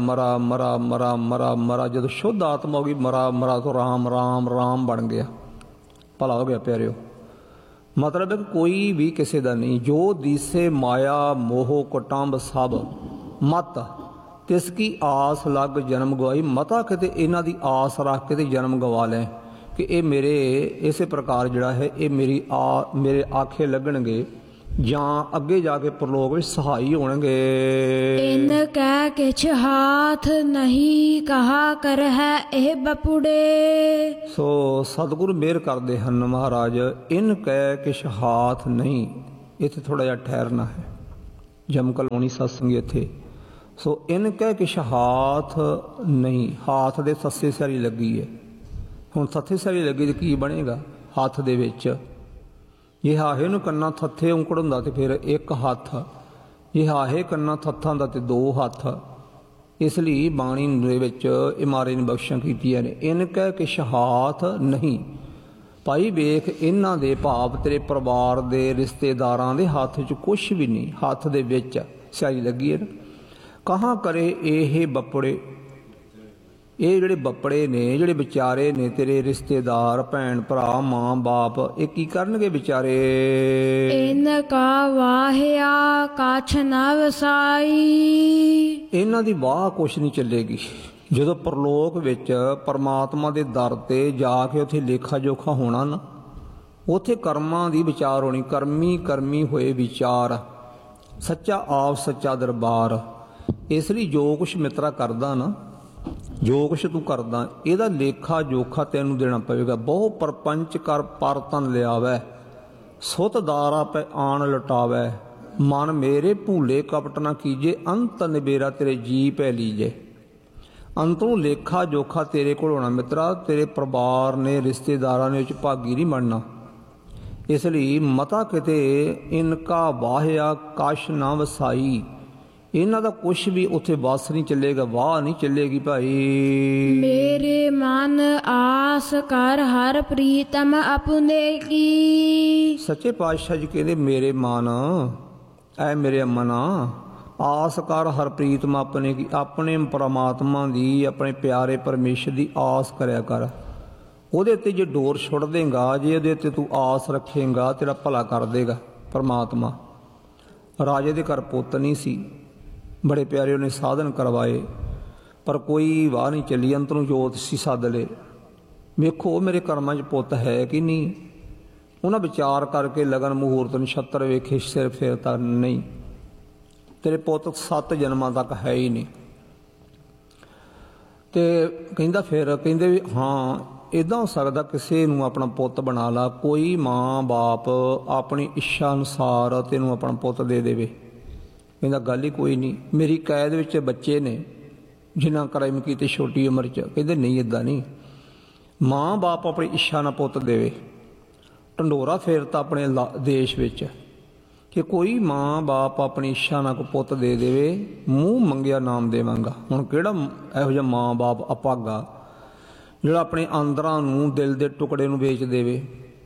ਮਰਾ। ਜਦੋਂ ਸ਼ੁੱਧ ਆਤਮਾ ਹੋ ਗਈ, ਮਰਾ ਤੋਂ ਰਾਮ ਬਣ ਗਿਆ, ਭਲਾ ਹੋ ਗਿਆ ਪਿਆਰਿਓ। ਮਤਲਬ ਹੈ ਕਿ ਕੋਈ ਵੀ ਕਿਸੇ ਦਾ ਨਹੀਂ। ਜੋ ਦੀਸੇ ਮਾਇਆ ਮੋਹ ਕੁਟੰਬ ਸਭ, ਮਤ ਤਿਸ ਕੀ ਆਸ ਲੱਗ ਜਨਮ ਗਵਾਈ। ਮਤਾ ਕਿਤੇ ਇਹਨਾਂ ਦੀ ਆਸ ਰੱਖ ਕੇ ਤੇ ਜਨਮ ਗਵਾ ਲੈ ਕਿ ਇਹ ਮੇਰੇ ਇਸੇ ਪ੍ਰਕਾਰ ਜਿਹੜਾ ਹੈ ਇਹ ਮੇਰੇ ਆਖੇ ਲੱਗਣਗੇ ਜਾਂ ਅੱਗੇ ਜਾ ਕੇ ਪ੍ਰਲੋਕ ਵਿੱਚ ਸਹਾਈ ਹੋਣਗੇ। ਇਨ ਕਹਿ ਕਿਛ ਹਾਥ ਨਹੀਂ ਕਹਾ ਕਰ ਹੈ ਇਹ ਬਪੁੜੇ। ਸੋ ਸਤਿਗੁਰੂ ਮਿਹਰ ਕਰਦੇ ਹਨ ਮਹਾਰਾਜ, ਇਨ ਕਹਿ ਕਿਛ ਹਾਥ ਨਹੀਂ, ਇੱਥੇ ਥੋੜਾ ਜਿਹਾ ਠਹਿਰਨਾ ਹੈ। ਜਮਕਲ ਹੋਣੀ ਸਤਸੰਗੀ ਇੱਥੇ। ਸੋ ਇਨ ਕਹਿ ਕਿਛ ਹਾਥ ਨਹੀਂ, ਹਾਥ ਦੇ ਸੱਸੇ ਸਾਰੀ ਲੱਗੀ ਹੈ। ਹੁਣ ਸੱਥੇ ਸਾਰੀ ਲੱਗੀ ਤੇ ਕੀ ਬਣੇਗਾ ਹੱਥ ਦੇ ਵਿੱਚ? ਜੇ ਹਾਹੇ ਨੂੰ ਕੰਨਾ ਥੱਥੇ ਔਂਕੜ ਹੁੰਦਾ ਤੇ ਫਿਰ ਇੱਕ ਹੱਥ, ਜੇ ਹਾਹੇ ਕੰਨਾ ਥੱਥਾਂ ਦਾ ਤੇ ਦੋ ਹੱਥ। ਇਸ ਲਈ ਬਾਣੀ ਦੇ ਵਿੱਚ ਇਮਾਰੇ ਨੇ ਬਖਸ਼ਾਂ ਕੀਤੀਆਂ ਨੇ। ਇਨ ਕਹਿ ਕਿਛ ਹਾਥ ਨਹੀਂ, ਭਾਈ ਵੇਖ ਇਹਨਾਂ ਦੇ ਭਾਵ ਤੇਰੇ ਪਰਿਵਾਰ ਦੇ ਰਿਸ਼ਤੇਦਾਰਾਂ ਦੇ ਹੱਥ 'ਚ ਕੁਛ ਵੀ ਨਹੀਂ, ਹੱਥ ਦੇ ਵਿੱਚ ਸਿਆਹੀ ਲੱਗੀ ਹੈ ਨਾ। ਕਹਾਂ ਕਰੇ ਇਹ ਬੱਪੜੇ, ਇਹ ਜਿਹੜੇ ਬੱਪੜੇ ਨੇ, ਜਿਹੜੇ ਵਿਚਾਰੇ ਨੇ ਤੇਰੇ ਰਿਸ਼ਤੇਦਾਰ, ਭੈਣ ਭਰਾ, ਮਾਂ ਬਾਪ, ਇਹ ਕੀ ਕਰਨਗੇ ਵਿਚਾਰੇ? ਇਨ ਕਾ ਵਾਹਿਆ ਕਾਛ ਨਾ ਵਸਾਈ, ਇਹਨਾਂ ਦੀ ਵਾਹ ਕੁਛ ਨਹੀਂ ਚੱਲੇਗੀ। ਜਦੋਂ ਪਰਲੋਕ ਵਿੱਚ ਪਰਮਾਤਮਾ ਦੇ ਦਰ ਤੇ ਜਾ ਕੇ ਉੱਥੇ ਲੇਖਾ ਜੋਖਾ ਹੋਣਾ ਨਾ, ਉੱਥੇ ਕਰਮਾਂ ਦੀ ਵਿਚਾਰ ਹੋਣੀ। ਕਰਮੀ ਕਰਮੀ ਹੋਏ ਵਿਚਾਰ, ਸੱਚਾ ਆਪ ਸੱਚਾ ਦਰਬਾਰ। ਇਸ ਲਈ ਜੋ ਕੁਛ ਮਿੱਤਰਾ ਕਰਦਾ ਨਾ, ਜੋ ਕੁਛ ਤੂੰ ਕਰਦਾ, ਇਹਦਾ ਲੇਖਾ ਜੋਖਾ ਤੈਨੂੰ ਦੇਣਾ ਪਵੇਗਾ। ਬਹੁ ਪਰਪੰਚ ਕਰ ਪਰ ਤਨ ਲਿਆਵੈ, ਸੁਤ ਦਾਰਾ ਪੈ ਆਣ ਲਟਾਵੈ। ਮਨ ਮੇਰੇ ਭੂਲੇ ਕਪਟ ਨਾ ਕੀਜੇ, ਅੰਤ ਨਿਬੇਰਾ ਤੇਰੇ ਜੀ ਪੈ ਲੀਜੇ। ਅੰਤ ਨੂੰ ਲੇਖਾ ਜੋਖਾ ਤੇਰੇ ਕੋਲ ਹੋਣਾ ਮਿੱਤਰਾ। ਤੇਰੇ ਪਰਿਵਾਰ ਨੇ, ਰਿਸ਼ਤੇਦਾਰਾਂ ਨੇ ਵਿੱਚ ਭਾਗੀ ਨਹੀਂ ਬਣਨਾ। ਇਸ ਲਈ ਮਤਾ ਕਿਤੇ ਇਨਕਾ ਵਾਹਿਆ ਕਾਸ਼ ਨਾ ਵਸਾਈ, ਇਹਨਾਂ ਦਾ ਕੁਛ ਵੀ ਉੱਥੇ ਵਸ ਨਹੀਂ ਚੱਲੇਗਾ, ਵਾਹ ਨਹੀਂ ਚੱਲੇਗੀ ਭਾਈ। ਮੇਰੇ ਮਨ ਆਸ ਕਰ ਹਰ ਪ੍ਰੀਤਮ ਆਪਣੇ ਕੀ। ਸੱਚੇ ਪਾਤਸ਼ਾਹ ਜੀ ਕਹਿੰਦੇ ਮੇਰੇ ਮਨ, ਐ ਮੇਰੇ ਮਨਾ, ਆਸ ਕਰ ਹਰ ਪ੍ਰੀਤਮ ਆਪਣੇ ਕੀ। ਆਪਣੇ ਪਰਮਾਤਮਾ ਦੀ, ਆਪਣੇ ਪਿਆਰੇ ਪਰਮੇਸ਼ਰ ਦੀ ਆਸ ਕਰਿਆ ਕਰ। ਉਹਦੇ ਤੇ ਜੇ ਡੋਰ ਛੁੱਟ ਦੇਗਾ, ਜੇ ਉਹਦੇ ਤੇ ਤੂੰ ਆਸ ਰੱਖੇਗਾ, ਤੇਰਾ ਭਲਾ ਕਰ ਦੇਗਾ ਪਰਮਾਤਮਾ। ਰਾਜੇ ਦੇ ਘਰ ਪੁੱਤ ਨਹੀਂ ਸੀ, ਬੜੇ ਪਿਆਰੇ ਉਹਨੇ ਸਾਧਨ ਕਰਵਾਏ, ਪਰ ਕੋਈ ਵਾਹ ਨਹੀਂ ਚੱਲੀ। ਅੰਤ ਨੂੰ ਜੋਤ ਸੀ ਸੱਦ ਲਏ, ਵੇਖੋ ਮੇਰੇ ਕਰਮਾਂ 'ਚ ਪੁੱਤ ਹੈ ਕਿ ਨਹੀਂ। ਉਹਨਾਂ ਵਿਚਾਰ ਕਰਕੇ ਲਗਨ ਮਹੂਰਤ ਨਛੱਤਰ ਵੇਖੇ, ਸਿਰ ਫੇਰ ਤਾਂ ਨਹੀਂ, ਤੇਰੇ ਪੁੱਤ 7 ਜਨਮਾਂ ਤੱਕ ਹੈ ਹੀ ਨਹੀਂ। ਤੇ ਕਹਿੰਦਾ ਫਿਰ ਕਹਿੰਦੇ ਵੀ ਹਾਂ ਇੱਦਾਂ ਹੋ ਸਕਦਾ ਕਿਸੇ ਨੂੰ ਆਪਣਾ ਪੁੱਤ ਬਣਾ ਲਾ, ਕੋਈ ਮਾਂ ਬਾਪ ਆਪਣੀ ਇੱਛਾ ਅਨੁਸਾਰ ਤੈਨੂੰ ਆਪਣਾ ਪੁੱਤ ਦੇ ਦੇਵੇ। ਕਹਿੰਦਾ ਗੱਲ ਹੀ ਕੋਈ ਨਹੀਂ, ਮੇਰੀ ਕੈਦ ਵਿੱਚ ਬੱਚੇ ਨੇ ਜਿਨ੍ਹਾਂ ਕਰਮ ਕੀਤੇ ਛੋਟੀ ਉਮਰ 'ਚ। ਕਹਿੰਦੇ ਨਹੀਂ ਇੱਦਾਂ ਨਹੀਂ, ਮਾਂ ਬਾਪ ਆਪਣੀ ਇੱਛਾ ਨਾਲ ਪੁੱਤ ਦੇਵੇ। ਢੰਡੋਰਾ ਫੇਰਤਾ ਆਪਣੇ ਦੇਸ਼ ਵਿੱਚ ਕਿ ਕੋਈ ਮਾਂ ਬਾਪ ਆਪਣੀ ਇੱਛਾ ਨਾਲ ਕੋ ਪੁੱਤ ਦੇ ਦੇਵੇ, ਮੂੰਹ ਮੰਗਿਆ ਨਾਮ ਦੇਵਾਂਗਾ। ਹੁਣ ਕਿਹੜਾ ਇਹੋ ਜਿਹਾ ਮਾਂ ਬਾਪ ਅਪਾਗਾ ਜਿਹੜਾ ਆਪਣੇ ਆਂਦਰਾਂ ਨੂੰ, ਦਿਲ ਦੇ ਟੁਕੜੇ ਨੂੰ ਵੇਚ ਦੇਵੇ।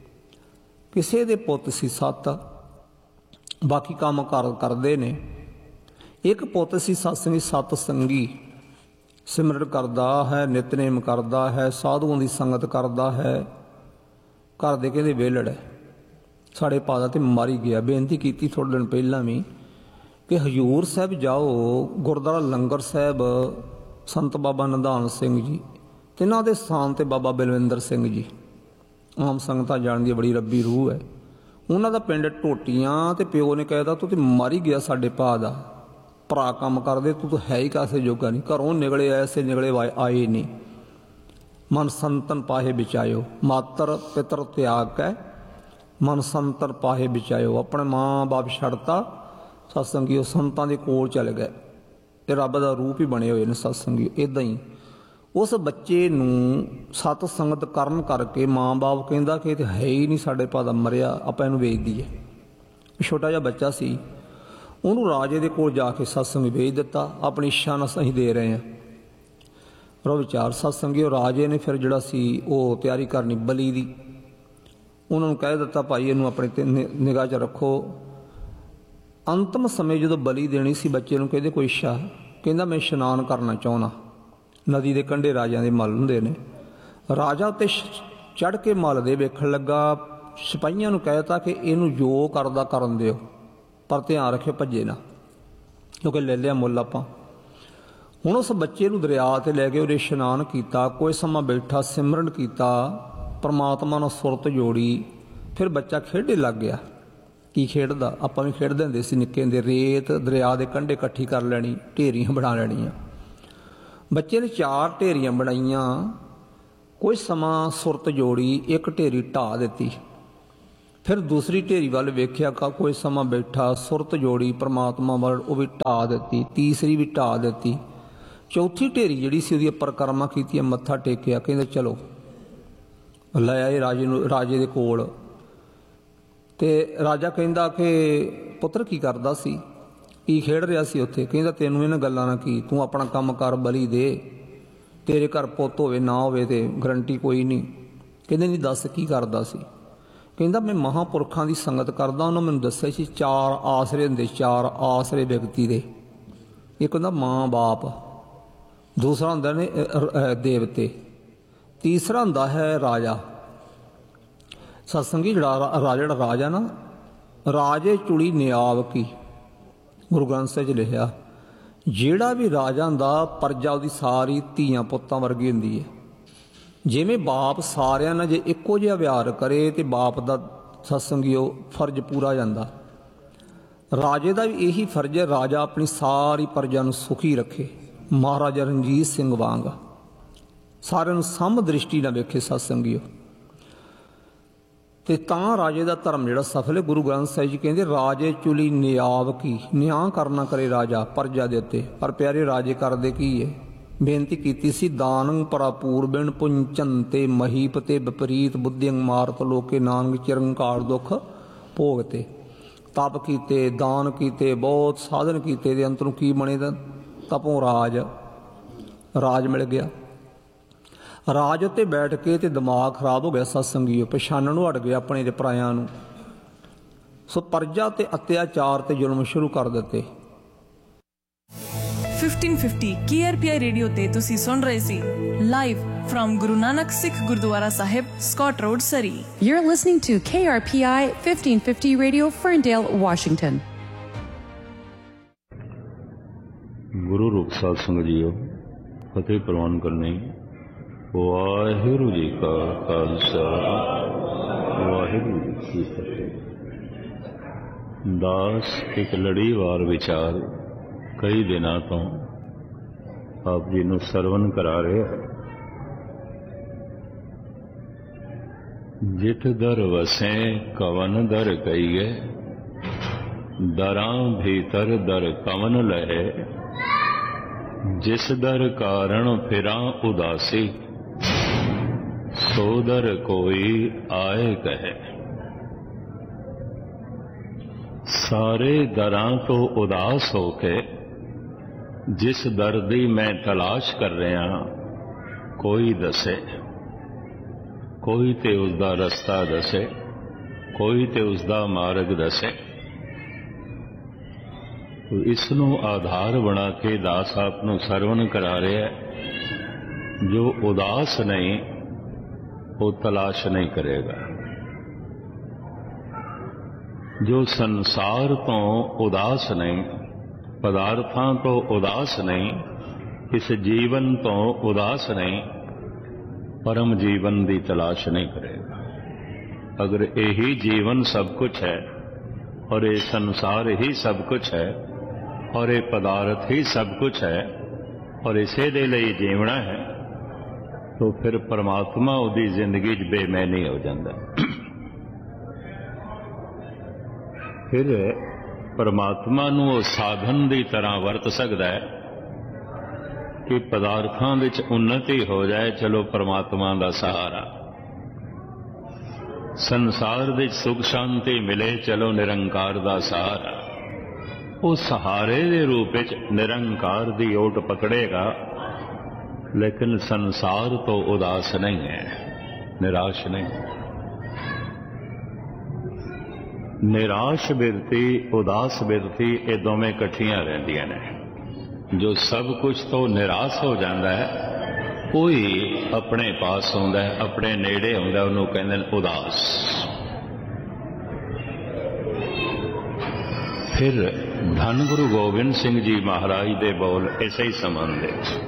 ਕਿਸੇ ਦੇ ਪੁੱਤ ਸੀ 7, ਬਾਕੀ ਕੰਮ ਕਰਦੇ ਨੇ। ਇੱਕ ਪੁੱਤ ਸੀ ਸਤਸੰਗੀ, ਸਤਸੰਗੀ, ਸਿਮਰਨ ਕਰਦਾ ਹੈ, ਨਿਤਨੇਮ ਕਰਦਾ ਹੈ, ਸਾਧੂਆਂ ਦੀ ਸੰਗਤ ਕਰਦਾ ਹੈ। ਘਰ ਦੇ ਕਹਿੰਦੇ ਵਿਹਲੜ ਹੈ, ਸਾਡੇ ਪਾਦਾ ਤੇ ਮਾਰੀ ਗਿਆ। ਬੇਨਤੀ ਕੀਤੀ ਥੋੜ੍ਹੇ ਦਿਨ ਪਹਿਲਾਂ ਵੀ ਕਿ ਹਜ਼ੂਰ ਸਾਹਿਬ ਜਾਓ, ਗੁਰਦੁਆਰਾ ਲੰਗਰ ਸਾਹਿਬ ਸੰਤ ਬਾਬਾ ਨਿਧਾਨ ਸਿੰਘ ਜੀ, ਤੇ ਇਹਨਾਂ ਦੇ ਸਥਾਨ ਤੇ ਬਾਬਾ ਬਲਵਿੰਦਰ ਸਿੰਘ ਜੀ, ਆਮ ਸੰਗਤਾਂ ਜਾਣਦੀ ਹੈ, ਬੜੀ ਰੱਬੀ ਰੂਹ ਹੈ। ਉਹਨਾਂ ਦਾ ਪਿੰਡ ਢੋਟੀਆਂ, ਤੇ ਪਿਓ ਨੇ ਕਹਿਦਾ ਤੂੰ ਤੇ ਮਾਰੀ ਗਿਆ ਸਾਡੇ ਭਾ ਦਾ, ਭਰਾ ਕੰਮ ਕਰਦੇ, ਤੂੰ ਹੈ ਹੀ ਕਾਸੇ ਜੋਗਾ ਨਹੀਂ। ਘਰੋਂ ਨਿਕਲੇ ਐਸੇ ਨਿਕਲੇ ਆਏ ਨਹੀਂ। ਮਨ ਸੰਤਨ ਪਾਹੇ ਵਿਚਾਇਓ, ਮਾਤਰ ਪਿਤਰ ਤਿਆਗ ਕੈ ਮਨ ਸੰਤਨ ਪਾਹੇ ਵਿਚਾਇਓ। ਆਪਣੇ ਮਾਂ ਬਾਪ ਛੱਡਤਾ, ਸਤਸੰਗੀ ਉਹ ਸੰਤਾਂ ਦੇ ਕੋਲ ਚਲੇ ਗਏ। ਇਹ ਰੱਬ ਦਾ ਰੂਪ ਹੀ ਬਣੇ ਹੋਏ ਨੇ ਸਤਸੰਗੀ। ਇੱਦਾਂ ਹੀ ਉਸ ਬੱਚੇ ਨੂੰ ਸਤ ਸੰਗਤ ਕਰਨ ਕਰਕੇ ਮਾਂ ਬਾਪ ਕਹਿੰਦਾ ਕਿ ਇਹ ਤਾਂ ਹੈ ਹੀ ਨਹੀਂ ਸਾਡੇ ਭਾ ਦਾ, ਮਰਿਆ, ਆਪਾਂ ਇਹਨੂੰ ਵੇਚ ਦਈਏ। ਛੋਟਾ ਜਿਹਾ ਬੱਚਾ ਸੀ, ਉਹਨੂੰ ਰਾਜੇ ਦੇ ਕੋਲ ਜਾ ਕੇ ਸਤਸੰਗ ਵੇਚ ਦਿੱਤਾ। ਆਪਣੀ ਇੱਛਾ ਨਾਲ ਅਸੀਂ ਦੇ ਰਹੇ ਹਾਂ। ਰੋ ਵਿਚਾਰ ਸਤਸੰਗੀ, ਉਹ ਰਾਜੇ ਨੇ ਫਿਰ ਜਿਹੜਾ ਸੀ ਉਹ ਤਿਆਰੀ ਕਰਨੀ ਬਲੀ ਦੀ। ਉਹਨਾਂ ਨੂੰ ਕਹਿ ਦਿੱਤਾ ਭਾਈ ਇਹਨੂੰ ਆਪਣੇ ਤੇ ਨਿਗਾਹ 'ਚ ਰੱਖੋ। ਅੰਤਮ ਸਮੇਂ ਜਦੋਂ ਬਲੀ ਦੇਣੀ ਸੀ ਬੱਚੇ ਨੂੰ, ਕਹਿੰਦੇ ਕੋਈ ਇੱਛਾ? ਕਹਿੰਦਾ ਮੈਂ ਇਸ਼ਨਾਨ ਕਰਨਾ ਚਾਹੁੰਦਾ। ਨਦੀ ਦੇ ਕੰਢੇ ਰਾਜਿਆਂ ਦੇ ਮੱਲ ਹੁੰਦੇ ਨੇ। ਰਾਜਾ ਉੱਤੇ ਚੜ੍ਹ ਕੇ ਮੱਲ ਦੇ ਵੇਖਣ ਲੱਗਾ। ਸਿਪਾਹੀਆਂ ਨੂੰ ਕਹਿ ਦਿੱਤਾ ਕਿ ਇਹਨੂੰ ਜੋ ਕਰਦਾ ਕਰਨ ਦਿਓ, ਪਰ ਧਿਆਨ ਰੱਖਿਓ ਭੱਜੇ ਨਾ, ਕਿਉਂਕਿ ਲੈ ਲਿਆ ਮੁੱਲ ਆਪਾਂ। ਹੁਣ ਉਸ ਬੱਚੇ ਨੂੰ ਦਰਿਆ 'ਤੇ ਲੈ ਕੇ ਉਹਦੇ ਇਸ਼ਨਾਨ ਕੀਤਾ। ਕੋਈ ਸਮਾਂ ਬੈਠਾ, ਸਿਮਰਨ ਕੀਤਾ, ਪਰਮਾਤਮਾ ਨਾਲ ਸੁਰਤ ਜੋੜੀ। ਫਿਰ ਬੱਚਾ ਖੇਡੇ ਲੱਗ ਗਿਆ। ਕੀ ਖੇਡਦਾ? ਆਪਾਂ ਵੀ ਖੇਡਦੇ ਹੁੰਦੇ ਸੀ ਨਿੱਕੇ ਹੁੰਦੇ। ਰੇਤ ਦਰਿਆ ਦੇ ਕੰਢੇ ਇਕੱਠੀ ਕਰ ਲੈਣੀ, ਢੇਰੀਆਂ ਬਣਾ ਲੈਣੀਆਂ। ਬੱਚੇ ਨੇ 4 ਢੇਰੀਆਂ ਬਣਾਈਆਂ। ਕੋਈ ਸਮਾਂ ਸੁਰਤ ਜੋੜੀ, ਇੱਕ ਢੇਰੀ ਢਾਹ ਦਿੱਤੀ। फिर दूसरी ढेरी वाल वेख्या कोई समा बैठा, सुरत जोड़ी परमात्मा वाल, वो भी ढा दी। तीसरी भी ढा दी। चौथी ढेरी जिहड़ी सी उहदी परिक्रमा कीती, मत्था टेकिया, कहंदे चलो लै आए राजे दे कोल। ते राजा कहंदा कि पुत्र की करदा सी, की खेड रहा सी उत्थे? कहंदा तैनूं इन्हां गल्लां ना की, तूं अपना काम कर, बली दे, तेरे घर पुੱਤ होवे ना होवे ते गरंटी कोई नहीं। कहंदे नहीं दस की करदा सी? कहंदा मैं महापुरखां दी संगत करदा, उन्होंने मैनूं दस्सिया सी 4 आसरे हुंदे, 4 आसरे व्यक्ति दे। एक हुंदा माँ बाप, दूसरा हुंदा ने देवते, तीसरा हुंदा है राजा। सत्संगी जिहड़ा राजा ना, राजे चुड़ी नियाव की, गुरु ग्रंथ साहिब च लिखिया, जिहड़ा भी राजा हुंदा प्रजा उहदी सारी धीआं पुत्तां वर्गी हुंदी है। जिवें बाप सारिਆਂ ਨਾਲ ਜੇ ਇੱਕੋ ਜਿਹਾ ਵਿਹਾਰ करे तो बाप ਦਾ सत्संगियो फर्ज पूरा ਜਾਂਦਾ। राजे का भी यही फर्ज है, राजा अपनी सारी प्रजा ਨੂੰ सुखी रखे। महाराजा रणजीत सिंह वांग सारिਆਂ ਨੂੰ सम दृष्टि ना वेखे सत्संगियो। ते तां राजे का धर्म जिहड़ा सफल है। गुरु ग्रंथ साहिब जी कहते राजे चुली नियाव की, न्याय करना करे राजा प्रजा दे उत्ते। पर प्यारे राजे करदे की है? बेनती कीती सी, दानं परापूर्बिण पुंचनते महीपते विपरीत बुद्धिंग मारत लोके नानक चिरंकार दुख भोगते। तप कीते, दान कीते, बहुत साधन कीते, दे अंतरों की बने? तपों राज मिल गया। राज उत्ते बैठ के ते दिमाग खराब हो गया सत्संगियों, पछाणनों हट गया अपने परायां नूं। सो प्रजा ते अत्याचार ते जुल्म शुरू कर दिते। 1550 KRPI रेडियो ते तुसी सुन रहे सी live from Guru Nanak Sikh gurdwara Sahib, Scott road, सरी। You're listening to KRPI 1550 Radio, Ferndale, Washington. गुरु रूप साध संगत जीओ, फतेह प्रवान करने। वाहिगुरु जी का खालसा, वाहिगुरु जी की फतेह। दास एक लड़ीवार विचार कई दिनों तो आप जी नूं सरवण करा रहे हैं। जित दर वसें कवन दर कईए, दरां भीतर दर कवन लहे। जिस दर कारण फिरां उदासी, सो दर कोई आए कहे। सारे दरां तो उदास होके जिस दर दी मैं तलाश कर रहा, कोई दसे, कोई ते उसदा रस्ता दसे, कोई ते उसदा मार्ग दसे। तो इसनों आधार बना के दास आप नूं सरवण करा रहे हैं। जो उदास नहीं वो तलाश नहीं करेगा। जो संसार तो उदास नहीं, पदार्थां तो उदास नहीं, इस जीवन तो उदास नहीं, परम जीवन की तलाश नहीं करेगा। अगर यही जीवन सब कुछ है और ये संसार ही सब कुछ है और ये पदार्थ ही सब कुछ है और इसे दे लिए जीवना है, तो फिर परमात्मा उदी जिंदगी बेमैनी हो जाता। फिर परमात्मा नूं वो साधन की तरह वरत सकता है कि पदार्थां विच उन्नति हो जाए, चलो परमात्मा का सहारा। संसार विच सुख शांति मिले, चलो निरंकार का सहारा। वो सहारे के रूप में निरंकार की ओट पकड़ेगा, लेकिन संसार तो उदास नहीं है, निराश नहीं। निराश बिरती, उदास बिरती, ये दोवें इकट्ठियां रहिंदियां ने। जो सब कुछ तो निराश हो जाता है, कोई अपने पास आउंदा है, अपने नेड़े आउंदा है, उन्होंने कहंदे ने उदास। फिर धन गुरु गोबिंद सिंह जी महाराज दे बोल इसे ही संबंध है,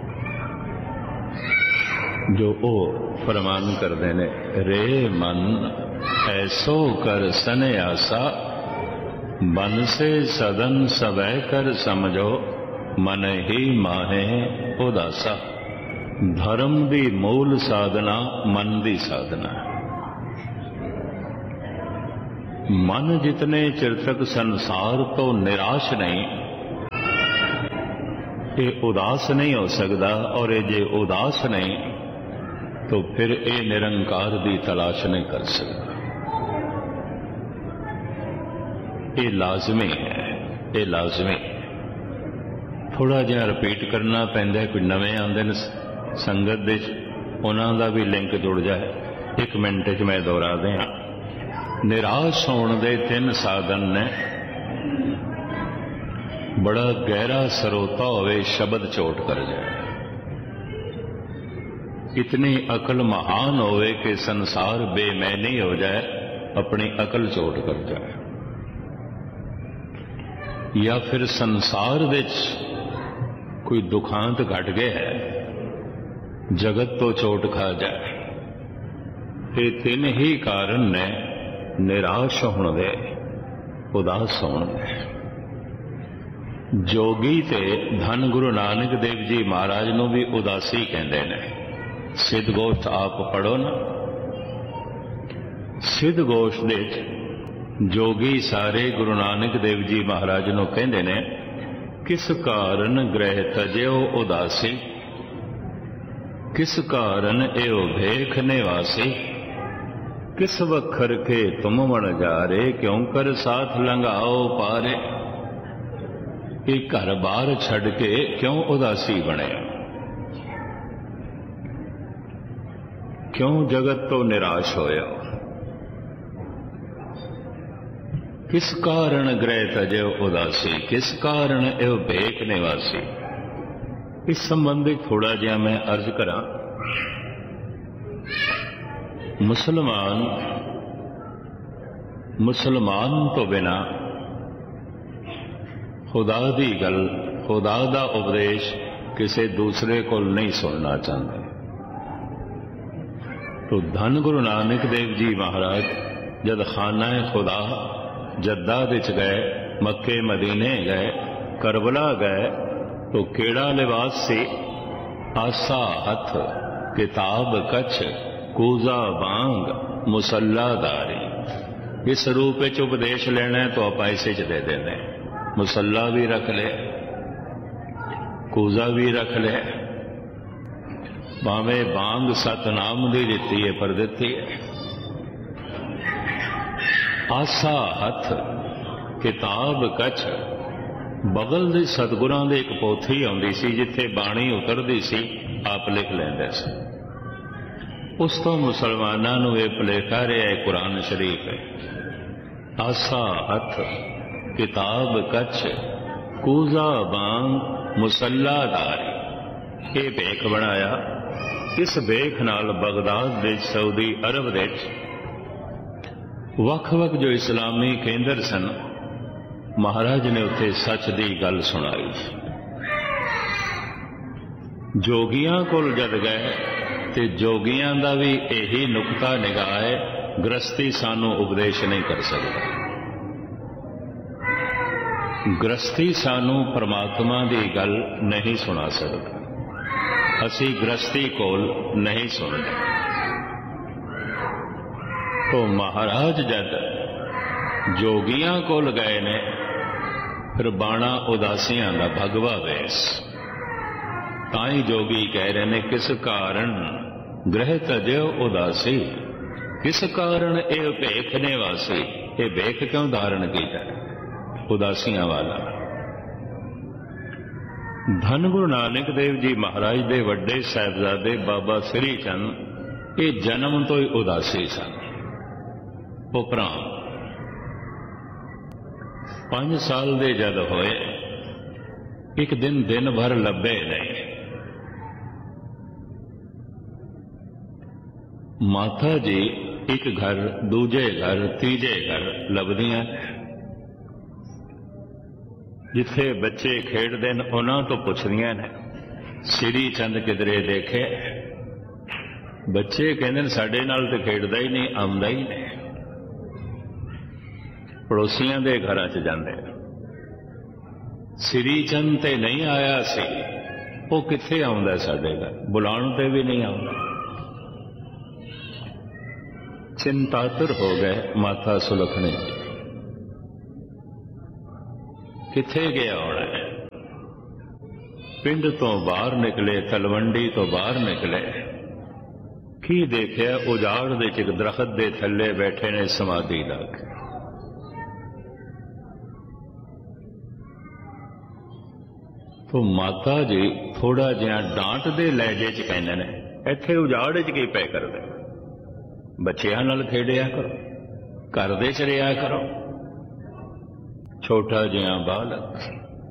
जो ओ फरमान करते ने, रे मन ऐसो कर सन्यासा, मन से सदन सबै कर समझो, मन ही माहे उदासा। धर्म दी मूल साधना मन दी साधना। मन जितने चिर तक संसार तो निराश नहीं, ये उदास नहीं हो सकता। और ये जे उदास नहीं तो फिर ये निरंकार की तलाश नहीं कर सकता। ये लाजमी है, ये लाजमी। थोड़ा जिहा रिपीट करना पैंदा, कोई नवे आंदे ने संगत दे, उन्हां दा भी लिंक जुड़ जाए। 1 मिनट च मैं दोहरा दियां। निराश होने दे 3 साधन ने। बड़ा गहरा सरोता होवे, शब्द चोट कर जाए। इतनी अकल महान होवे कि संसार बेमैनी हो जाए, अपनी अकल चोट कर जाए। या फिर संसार विच कोई दुखांत घट गया है, जगत तो चोट खा जाए। ये 3 ही कारण ने निराश होने दे, उदास होने दे। जोगी ते धन गुरु नानक देव जी महाराज नूं भी उदासी कहंदे ने। सिद्ध गोष्ठ आप पढ़ो ना, सिद्ध गोष्ठ दे जोगी सारे गुरु नानक देव जी महाराज नूं कहंदे ने, किस कारण ग्रह तजो उदासी, किस कारण एओ भेख निवासी, किस वखर के तुम मन जारे, क्यों कर साथ लंघाओ पारे। ये घर बार छड़ के क्यों उदासी बने, क्यों जगत तो निराश होया। किस कारण ग्रह तजे उदासी, किस कारण एव भेख निवासी। इस संबंधित थोड़ा जिहा मैं अर्ज करा। मुसलमान तो बिना खुदा दी गल, खुदा दा उपदेश किसी दूसरे को नहीं सुनना चाहते। तो धन गुरु नानक देव जी महाराज जब खाना खुदा जद्दा विच गए, मक्के मदीने गए, करबला गए, तो केड़ा लिबास से आसा हथ, किताब कछ, कूजा बांग, मुसल्लादारी। इस रूप में उपदेश लेना है तो आप ऐसे च दे देने। मुसल्ला भी रख ले, कूजा भी रख ले, भावे बांग सतनाम दी दिती है पर दिती है। आसा हथ, किताब कछ। बगल दी सतगुरां दी एक पोथी आउंदी सी, जिथे बाणी उतरदी सी, आप लिख लैंदे सी। उस तो मुसलमानां नूं इह भुलेखा रहा है कुरान शरीफ है। आसा हथ, किताब कछ, कूजा बांग, मुसल्लादारी। ये भेख बनाया। इस भेख नाल बगदाद दे, सऊदी अरब दे वख-वख जो इस्लामी केंद्र सन, महाराज ने उत्थे सच दी गल सुनाई। जोगियां कोल जद गए ते जोगियां दा भी यही नुकता निगाह है, गृहस्थी सानू उपदेश नहीं कर सकता। गृहस्थी सानू परमात्मा दी गल नहीं सुना सकता। असी गृहस्थी कोल नहीं सुनते। तो महाराज जद जोगियां कोल गए ने, फिर बाणा उदासियां दा भगवा वेस। ताई जोगी कह रहे ने, किस कारण ग्रह तजो उदासी, किस कारण ए भेख निवासी। ये भेख क्यों धारण किया, उदासियां वाला। धन गुरु नानक देव जी महाराज दे वड्डे साहिबजादे बाबा श्री चंद ये जन्म तो ही उदासी सन। उपरांत 5 साल दे जद होए, एक दिन भर लभे नहीं। माता जी एक घर, दूजे घर, तीजे घर लभदियां। जिथे बच्चे खेडदे न उन्हां तो पुछदियां ने, श्री चंद किधरे देखे। बच्चे कहंदे ने, साडे नाल ते खेडदा ही नहीं, आउंदा ही नहीं। पड़ोसियां दे घरां च जांदे। श्री चंद ते नहीं आया सी, वो किथे आउंदा साडे घर, बुलाउण ते भी नहीं आउंदा। चिंतातुर हो गए माता सुलखनी जी। किथे गया होना है। पिंड तो बाहर निकले, तलवंडी तो बाहर निकले, की देखिया उजाड़ दे च दरखत दे थल्ले बैठे ने समाधि ला के। तो माता जी थोड़ा जिहा डांट दे लहजे च कहंदे ने, इत्थे उजाड़ च की पै करदे, बच्चियां नाल खेडिया करो, घर दे च रिहा करो। छोटा जिहा बालक।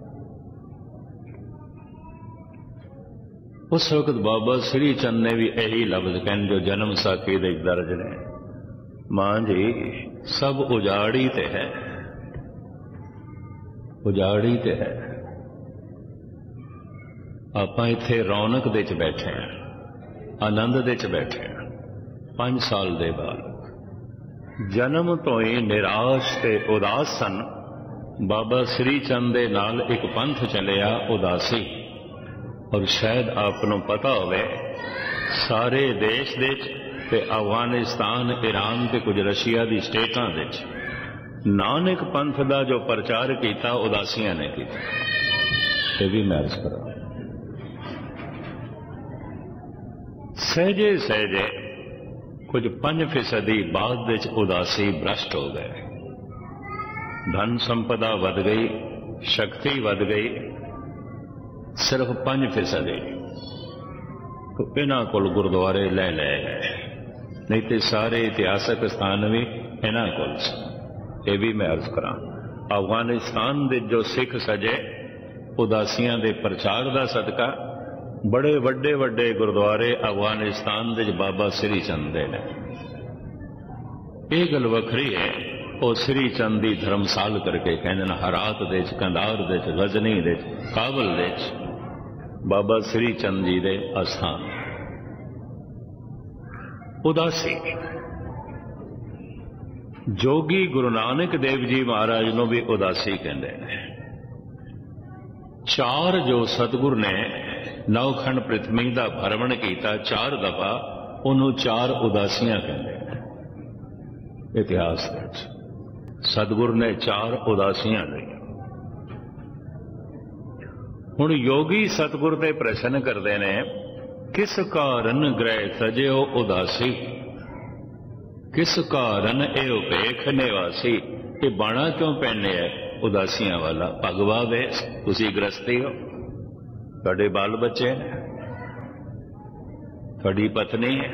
उस वक्त बाबा श्री चंद ने भी यही लफ्ज कहने जो जन्म साखी दे दर्ज ने, मां जी सब उजाड़ी ते है, उजाड़ी ते है। आपां इत्थे रौनक दे च बैठे हैं, आनंद दे च बैठे हैं। 5 साल दे बालक जन्म तो ही निराश ते उदास सन। बाबा श्री चंद दे नाल एक पंथ चलिया उदासी, और शायद आपनों पता होवे सारे देश दे ते अफगानिस्तान, ईरान ते कुछ रशिया दी स्टेटां दे नानक पंथ दा जो प्रचार किया उदासियां ने किया। ये भी मैं अर्ज करा, सहजे सहजे कुछ 5% बाद दे उदासी भ्रष्ट हो गए। धन संपदा वध गई, शक्ति वध गई, सिर्फ 5% तो इन्हां कोल गुरुद्वारे ले गए, नहीं तो सारे इतिहासक स्थान भी इन्हां कोल सन। ये भी मैं अर्ज करा, अफगानिस्तान दे जो सिख सजे उदासियां दे प्रचार दा सदका बड़े वड्डे वड्डे गुरुद्वारे अफगानिस्तान दे बाबा श्री चंद दे ने। ये गल वखरी है, वो श्री चंद की धर्मसाल करके कहते हरात दे, कंधार दे, गजनी दे, काबल दे बाबा श्री चंद जी दे अस्थान। उदासी जोगी गुरु नानक देव जी महाराज नूं भी उदासी कहते हैं। 4 जो सतगुर ने नौखंड पृथ्वी का भ्रमण किया 4 दफा, उन्होंने 4 उदासियां कहते हैं। इतिहास सतगुर ने 4 उदासियां ली। हुण योगी सतगुर ते प्रश्न करते ने, किस कारण ग्रह सजे उदासी, किस कारण ए उपेख निवासी। ये बाणा क्यों पहने है उदासियां वाला? भगवा वे तुसी गृहस्थी हो, तुहाडे बाल बच्चे ने, तुहाडी पत्नी है,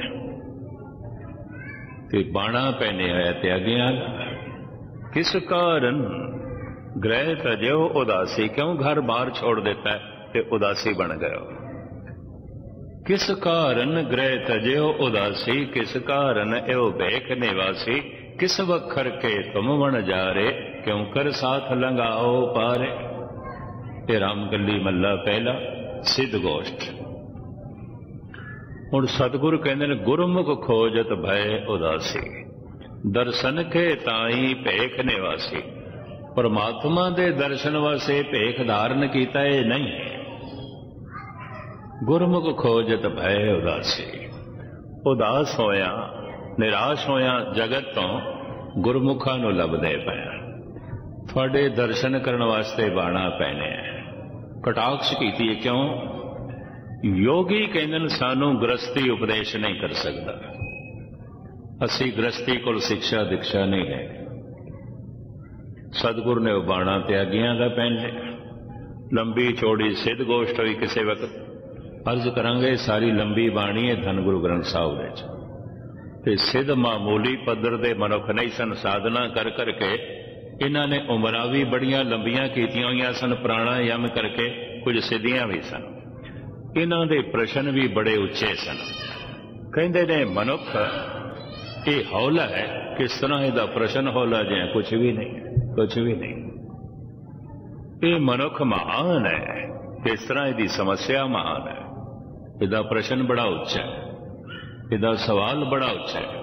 ते बाणा पहने होया त्यागियां। किस कारण ग्रह तजो उदासी, क्यों घर बाहर छोड़ देता है ते उदासी बन गए हो? किस कारण ग्रह तजो उदासी, किस कारण एवं भेख निवासी। किस वखर के तुम बन जा रे, क्यों कर साथ लंगाओ पारे। ये रामगली मल्ला पहला सिद्ध गोष्ठ। हुण सतगुरु कहते हैं, गुरमुख खोजत भय उदासी, दर्शन के ताई भेख निवासी। परमात्मा दे दर्शन वास्ते भेख धारण किया है नहीं। गुरमुख खोजत भय उदासी, उदास होया निराश होया जगत तो गुरमुखा नूं लभदे पिया। थोड़े दर्शन करने वास्ते बाणा पैने कटाक्ष की। क्यों? योगी कहंदे सानू गृहस्थी उपदेश नहीं कर सकता, असी गृहस्थी को शिक्षा दीक्षा नहीं है। सतगुरु ने बाणा त्यागियां का पहने। लंबी चौड़ी सिद्ध गोष्ठ हुई किसी वक्त, अर्ज करांगे सारी लंबी बाणी है धन गुरु ग्रंथ साहिब दे। सिद्ध मामूली पद्धर दे मनुख नहीं सन, साधना कर करके इन्हां ने उमरां भी बड़ियां लंबियां कीतियां होईयां सन, प्राणायाम करके कुछ सिद्धियां भी सन। इन्हां दे प्रश्न भी बड़े उच्चे सन। कहंदे ने मनुख ये हौला है, किस तरह इहदा प्रश्न हौला जिहा कुछ भी नहीं, कुछ भी नहीं। ये मनुख महान है, किस तरह इहदी समस्या महान है। इहदा प्रश्न बड़ा उच्चा है, इहदा सवाल बड़ा उच्चा है।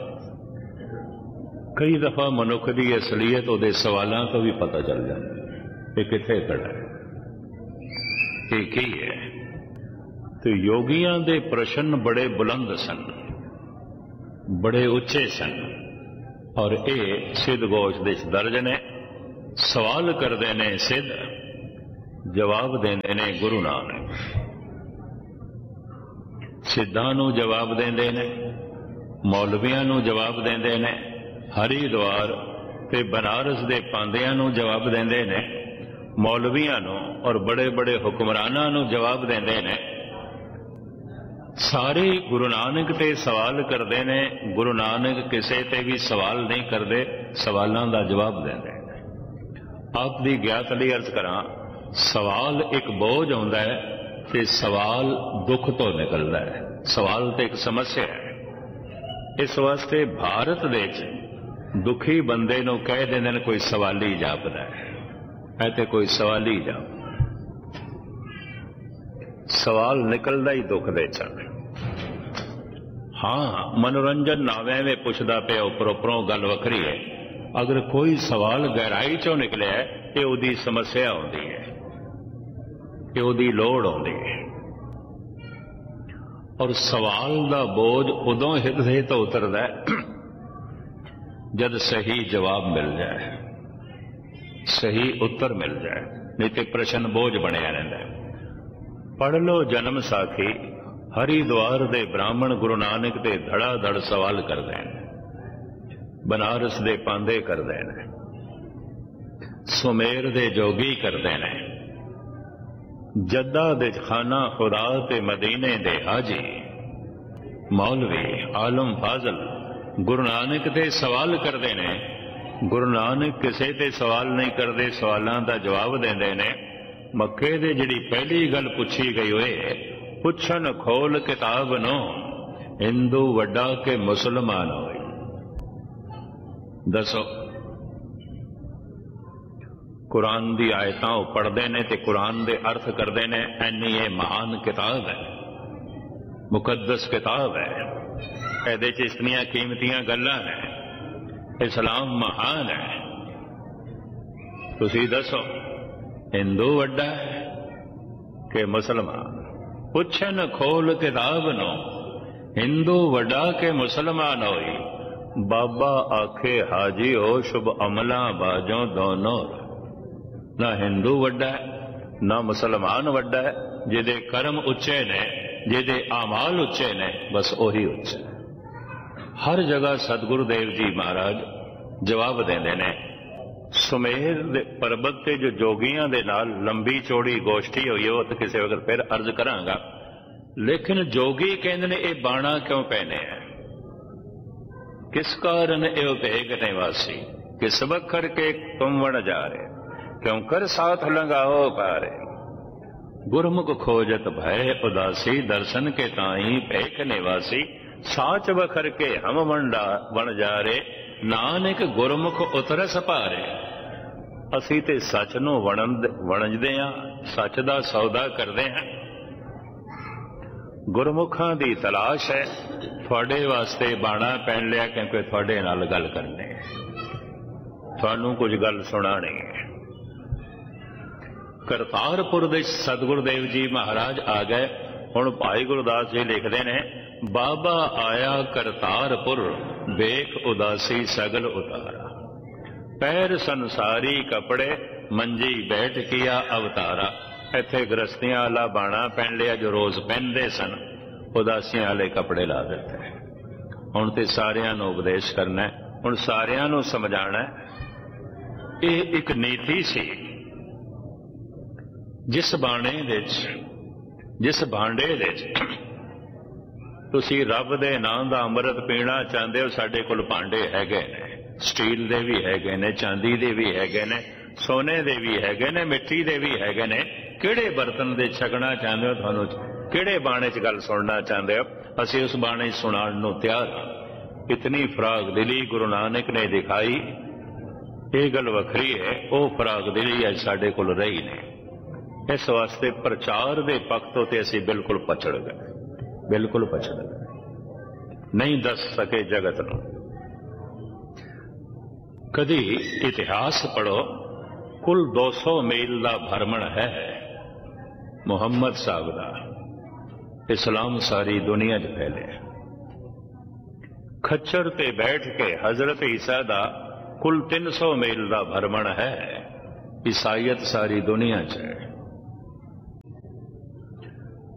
कई दफा मनुख की असलीयत उहदे सवालों तो भी पता चल जाता है कि किथे खड़ा है, ये की है। तो योगियां दे प्रश्न बड़े बुलंद सन, बड़े उच्चे सन, और ये सिद्ध गोश दे दर्ज ने। सवाल करते ने सिद्ध जवाब देंदे ने गुरु नानक, सिद्धां नूं जवाब देंदे ने, मौलवियां नूं जवाब देंदे ने, हरिद्वार ते बनारस दे पांदियां नूं जवाब देंदे ने, मौलवियां नूं और बड़े बड़े हुक्मरानां नूं जवाब देंदे ने। सारे गुरु नानक ते सवाल करते ने, गुरु नानक किसी ते भी सवाल नहीं करते, सवालों का जवाब देंदे ने। आप दी ज्ञात लई अर्ज करा, सवाल एक बोझ आउंदा है ते सवाल दुख तो निकलता है। सवाल तो एक समस्या है। इस वास्ते भारत दे दुखी बंदे नूं कह देंदे ने कोई सवाली जापदा है, ऐ ते कोई सवाली जाप, सवाल निकलदा ही दुख दे चल। हाँ, मनोरंजन नावे में पुछदा पिया उपर उपरों गल वखरी है। अगर कोई सवाल गहराई चों निकलिया है, ये उहदी समस्या होंदी है, ये उहदी लोड़ होंदी है। और सवाल दा बोझ उदों हिरदे तो उतरदा है जद सही जवाब मिल जाए, सही उत्तर मिल जाए, नहीं तो प्रश्न बोझ बनिया रहिंदा है। पढ़ लो जन्म साखी, हरिद्वार दे ब्राह्मण गुरु नानक दे धड़ा धड़ सवाल करते हैं, बनारस दे पांदे करते हैं, सुमेर दे जोगी करते हैं, जद्दा दे खाना खुदा ते मदीने दे हाजी मौलवी आलम फाजल गुरु नानक दे सवाल करते हैं। गुरु नानक किसी ते सवाल नहीं करते, सवालों का जवाब देंदे ने। मक्के दे जिहड़ी पहली गल पुछी गई होए, पुछन खोल किताब नो, हिंदू वड्डा के मुसलमान होए। दसो, कुरान दी आयतां पढ़ते ने ते कुरान दे अर्थ करते ने। ऐनी ये महान किताब है, मुकद्दस किताब है, इहदे च इतनियां कीमतियां गल्लां ने, इस्लाम महान है। तुसी दसो, हिंदू वड्डा है कि मुसलमान? पुछन खोल किताब नो, हिंदू वड्डा के मुसलमान होई। बाबा आखे हाजी हो शुभ अमला बाजों दोनों। ना हिंदू वड्डा है ना मुसलमान वड्डा है। जिदे कर्म उच्चे ने, जिदे आमाल उच्चे ने, बस ओही उच्चा। हर जगह सतगुरुदेव जी महाराज जवाब देंदे ने। सुमेर पर्वत से जो जोगियां दे नाल लंबी चौड़ी गोष्ठी हुई है, तो किसी वक्त फिर अर्ज करांगा। लेकिन जोगी कहंदे ने ये बाणा क्यों पहने हैं, किस कारण यो भेग निवासी, किस बखर के तुम वण जा रहे, क्यों कर साथ लंगाओ पारे। गुरमुख खोजत भय उदासी, दर्शन के ताई भेख निवासी। साच बखर के हम वण जा रे, नानक गुरमुख उतरस पारे। असी ते सच नूं वणजदे हां, सच दा सौदा करदे हां। गुरमुखां दी तलाश है। तुहाडे वास्ते बाणा पहन लिया क्योंकि तुहाडे नाल गल करनी है, तुहानूं कुछ गल सुणानी है। करतारपुर दे सतगुरुदेव जी महाराज आ गए। हुण भाई गुरदास जी लिखते ने, बाबा आया करतारपुर, बेख उदासी सगल उतारा। पैर संसारी कपड़े, मंजी बैठ किया अवतारा। इत्थे गृहस्थियां वाला बाणा पहन लिया जो रोज पहनते सन, उदासियां वाले कपड़े ला दिते। हुण ते सारियां नूं उपदेश करना है, हुण सारियां नूं समझाना है। यह एक नीति सी। जिस बाणे विच, जिस भांडे विच तुसी रब दे नाम दा अमृत पीना चाहते हो, साडे कोल भांडे हैगे ने, स्टील दे भी हैगे ने, चांदी दे भी हैगे ने, सोने दे भी हैगे ने, मिट्टी दे भी हैगे ने। किहड़े बर्तन दे छकना चाहते हो, तुहानूं किहड़े बाणे च गल सुनना चाहते हो, असीं उस बाणे सुनाण नूं तैयार हां। इतनी फराग दिली गुरु नानक ने दिखाई, ये गल वखरी है। वो फराग दिली अज साडे कोल रही ने। इस वास्ते प्रचार दे पक्ष ते असीं बिल्कुल पछड़ गए, बिल्कुल पछड़ गए, नहीं दस सके जगत नूं। कदी इतिहास पढ़ो, कुल 200 मील का भ्रमण है मुहम्मद साहब का। इस्लाम सारी दुनिया च फैले। खच्चर ते बैठ के हजरत ईसा का कुल 300 मील का भ्रमण है। ईसाईयत सारी दुनिया च है।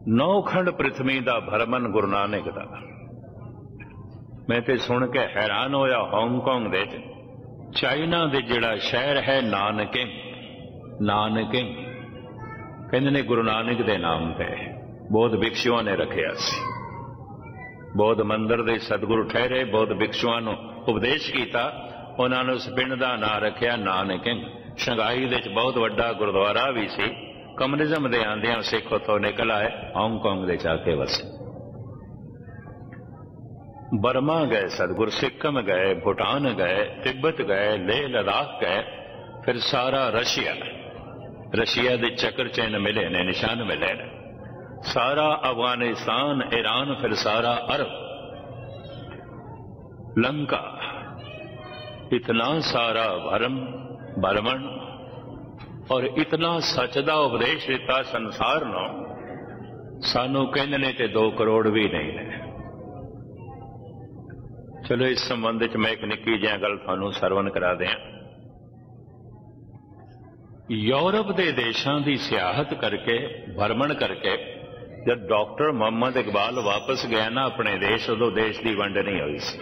9 खंड पृथ्वी का भरमन गुरु नानक का। मैं तो सुन के हैरान होया। हांगकांग दे चाइना दे जिहड़ा शहर है नानकिंग कहंदे ने गुरु नानक दे नाम पे बौद्ध भिक्षुओं ने रखिया सी। बौद्ध मंदिर दे सतगुरु ठहरे, बौद्ध भिक्षुओं नूं उपदेश किया, उन्होंने उस पिंड का नाम रखिया नानकिंग। शंघाई दे बहुत वड्डा गुरुद्वारा भी सी। कम्युनिज्म दे आंदियां सिख उत्थों निकल आए, हांगकांग दे जाके वसे। बर्मा गए सतगुरु, सिक्किम गए, भूटान गए, तिब्बत गए, लेह लद्दाख गए, फिर सारा रशिया दे चक्कर चिन्ह मिले ने, निशान मिले ने, सारा अफगानिस्तान, ईरान, फिर सारा अरब, लंका, इतना सारा भरमण और इतना सच दा उपदेश दिता संसार नूं। सानू कहंदे ने ते 2 करोड़ भी नहीं ने। चलो इस संबंध च मैं एक निक्की जिही गल तुहानू सरवण करा दियां। यूरोप के देशों की सियाहत करके, भ्रमण करके जब डॉक्टर मोहम्मद इकबाल वापस गया ना अपने देश, उदों देश की वंड नहीं हुई सी।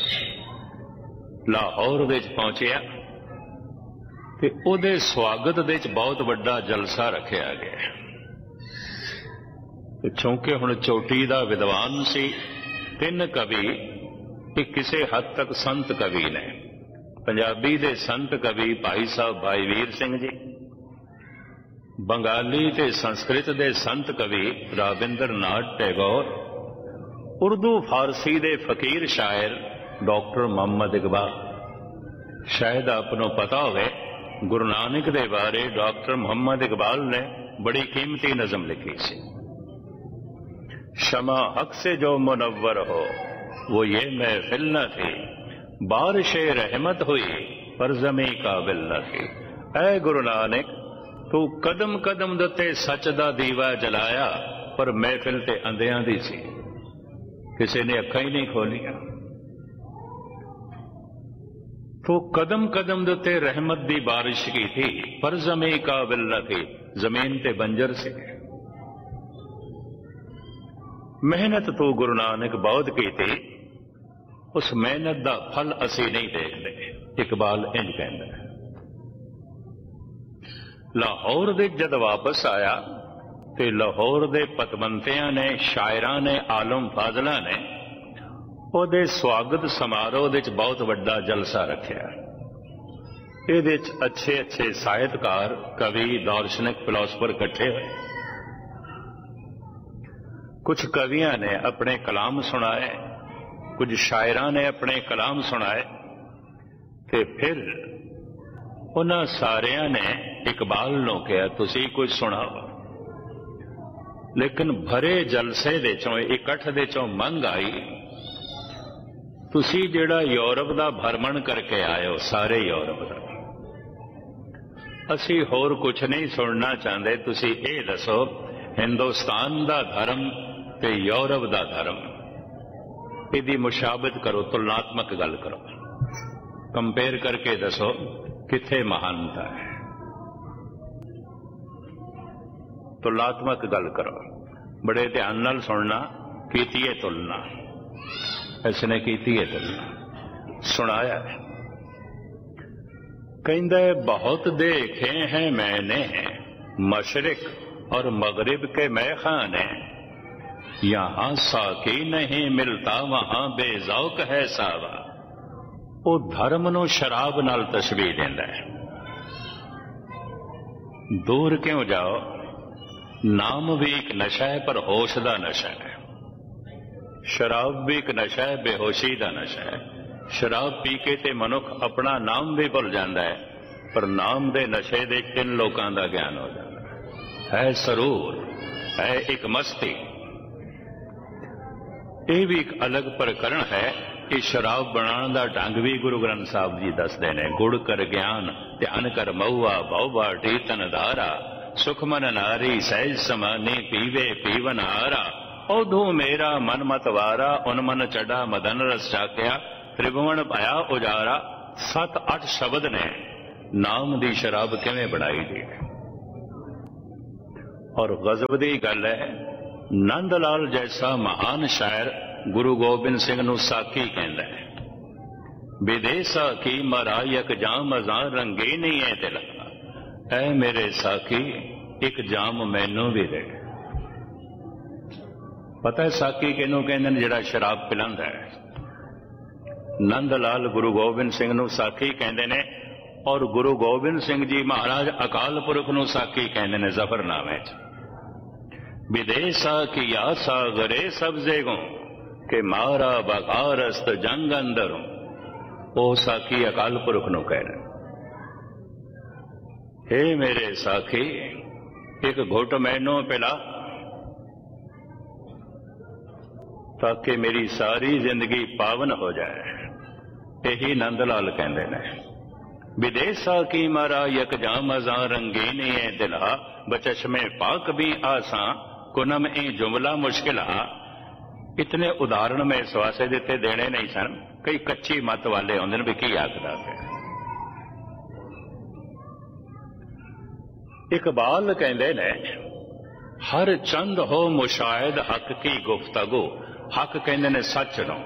लाहौर विच पहुंचिया ते उहदे स्वागत दे च बहुत वड्डा जलसा रखिया गया। चूंकि हुण चोटी दा विद्वान सी, 3 कवि, एक किसी हद तक संत कवि ने। पंजाबी दे संत कवि भाई साहब भाई वीर सिंह जी, बंगाली ते संस्कृत दे संत कवि रविंद्रनाथ टैगोर, उर्दू फारसी दे फकीर शायर डॉक्टर मोहम्मद इकबाल। शायद आपको पता होवे गुरु नानक दे बारे डॉक्टर मोहम्मद इकबाल ने बड़ी कीमती नज़म लिखी सी। शमा हक से जो मुनव्वर हो वो ये महफिल न थी, बारिश रहमत हुई पर जमी काबिल न थी। ऐ गुरु नानक तू कदम कदम दते सच दा दीवा जलाया, पर महफिल ते अंधियां दी सी, किसी ने अखां ही नहीं खोलिया। तो कदम कदम दते रहमत दी बारिश की थी, पर जमी काबिल न थी, जमीन ते बंजर से। मेहनत तो गुरु नानक बहुत की थी, उस मेहनत का फल असी नहीं देखते। इकबाल इंज कहता है। लाहौर दे जद वापस आया तो लाहौर दे पतवंतियां ने, शायरां ने, आलम फाजला ने ਉਹਦੇ स्वागत समारोह दे बहुत वड्डा जलसा रखिया। ये अच्छे अच्छे साहित्यकार, कवि, दार्शनिक, फिलोसफर इकट्ठे हुए। कुछ कवियां ने अपने कलाम सुनाए, कुछ शायरां ने अपने कलाम सुनाए, ते फिर उन्हां सारियां ने इकबाल नूं कहा तुसीं कुछ सुणाओ। लेकिन भरे जलसे दे चों, इकट्ठ दे चों मंग आई, तुसी जिहड़ा यूरोप दा भ्रमण करके आए हो, सारे यूरोप दा, असी होर कुछ नहीं सुनना चाहते, तुसी ये दसो हिंदुस्तान दा धर्म ते यूरोप दा धर्म, इहदी मुशाबत करो, तुलनात्मक गल करो, कंपेयर करके दसो किथे महानता है। तुलनात्मक गल करो, बड़े ध्यान नाल सुनना। कीती है तुलना, इसने कीती है तुलना, सुनाया है। कहंदा बहुत देखे हैं मैंने मशरिक और मगरिब के मैखाने, यहां साकी नहीं मिलता वहां बेजौक है सावा। वो धर्म नूं शराब नाल तशबीह देंदा है। दूर क्यों जाओ, नाम भी एक नशा है पर होश का नशा है। शराब भी एक नशा है, बेहोशी का नशा है। शराब पी के ते मनुख अपना नाम भी भुल जाता है, पर नाम दे नशे दे 3 लोगों का ज्ञान हो जाता है सरूर, है एक मस्ती। यह भी एक अलग प्रकरण है कि शराब बनाने का ढंग भी गुरु ग्रंथ साहब जी दसते हैं। गुड़ कर ज्ञान, ध्यान कर मऊआ, बहुबा टीतन धारा, सुखमन नारी सहज समानी, पीवे पीवन हारा। औधू मेरा मन मतवारा, उन्मन चढ़ा मदन रस चाकिया, त्रिभुवन पाया उजारा। 7-8 शब्द ने नाम दी शराब किवें बनाई दी। और गजब दी गल है, ਨੰਦ ਲਾਲ ਜੈਸਾ ਮਹਾਨ ਸ਼ਾਇਰ ਗੁਰੂ ਗੋਬਿੰਦ ਸਿੰਘ ਨੂੰ ਸਾਕੀ ਕਹਿੰਦਾ ਹੈ। ਵਿਦੇਸਾ ਕੀ ਮਰਾਇਕ ਜਾਮ ਅਜ਼ਾਂ ਰੰਗੇ ਨਹੀਂ ਹੈ ਦਿਲ, ਐ ਮੇਰੇ ਸਾਕੀ ਇੱਕ ਜਾਮ ਮੈਨੂੰ ਵੀ ਦੇ। ਪਤਾ ਹੈ ਸਾਕੀ ਕਿਹਨੂੰ ਕਹਿੰਦੇ ਨੇ? ਜਿਹੜਾ ਸ਼ਰਾਬ ਪਿਲਾਂਦਾ ਹੈ। ਨੰਦ ਲਾਲ ਗੁਰੂ ਗੋਬਿੰਦ ਸਿੰਘ ਨੂੰ ਸਾਕੀ ਕਹਿੰਦੇ ਨੇ, ਔਰ ਗੁਰੂ ਗੋਬਿੰਦ ਸਿੰਘ ਜੀ ਮਹਾਰਾਜ ਅਕਾਲ ਪੁਰਖ ਨੂੰ ਸਾਕੀ ਕਹਿੰਦੇ ਨੇ ਜ਼ਫਰਨਾਮੇ 'ਚ। ਵਿਦੇਸਾ ਕੀ ਆਸਾ ਗਰੇ ਸਬਜ਼ੇ ਗੋ ਕਿ ਮਾਰਾ ਬਗਾਰਸਤ ਜੰਗ ਅੰਦਰੋਂ, ਉਹ ਸਾਕੀ ਅਕਾਲ ਪੁਰਖ ਨੂੰ ਕਹਿ ਰਹੇ। ਹੇ ਮੇਰੇ ਸਾਖੀ ਇੱਕ ਘੁੱਟ ਮੈਨੂੰ ਪਿਲਾ, ਤਾਂ ਕਿ ਮੇਰੀ ਸਾਰੀ ਜ਼ਿੰਦਗੀ ਪਾਵਨ ਹੋ ਜਾਏ। ਇਹੀ ਨੰਦ ਲਾਲ ਕਹਿੰਦੇ ਨੇ। ਵਿਦੇਸਾ ਕੀ ਮਾਰਾ ਯਕ ਜਾਮ ਅਜ਼ਾਂ ਰੰਗੀਨੀ ਹੈ ਦਿਲਾ, ਬਚਸ਼ਮੇ ਪਾਕ ਵੀ ਆਸਾਂ ਕੁਨਮ ਇਹ ਜੁਮਲਾ ਮੁਸ਼ਕਿਲ ਆ। ਇਤਨੇ ਉਦਾਹਰਣ ਮੈਂ ਇਸ ਵਾਸਤੇ ਦਿੱਤੇ, ਦੇਣੇ ਨਹੀਂ ਸਨ। ਕਈ ਕੱਚੀ ਮੱਤ ਵਾਲੇ ਆਉਂਦੇ ਨੇ ਵੀ ਕੀ ਆਖਦਾ ਹੈ। ਇਕਬਾਲ ਕਹਿੰਦੇ ਨੇ ਹਰ ਚੰਦ ਹੋ ਮੁਸ਼ਾਹਿਦ ਹੱਕ ਕੀ ਗੁਫ਼ਤਗੂ। ਹੱਕ ਕਹਿੰਦੇ ਨੇ ਸੱਚ ਨੂੰ।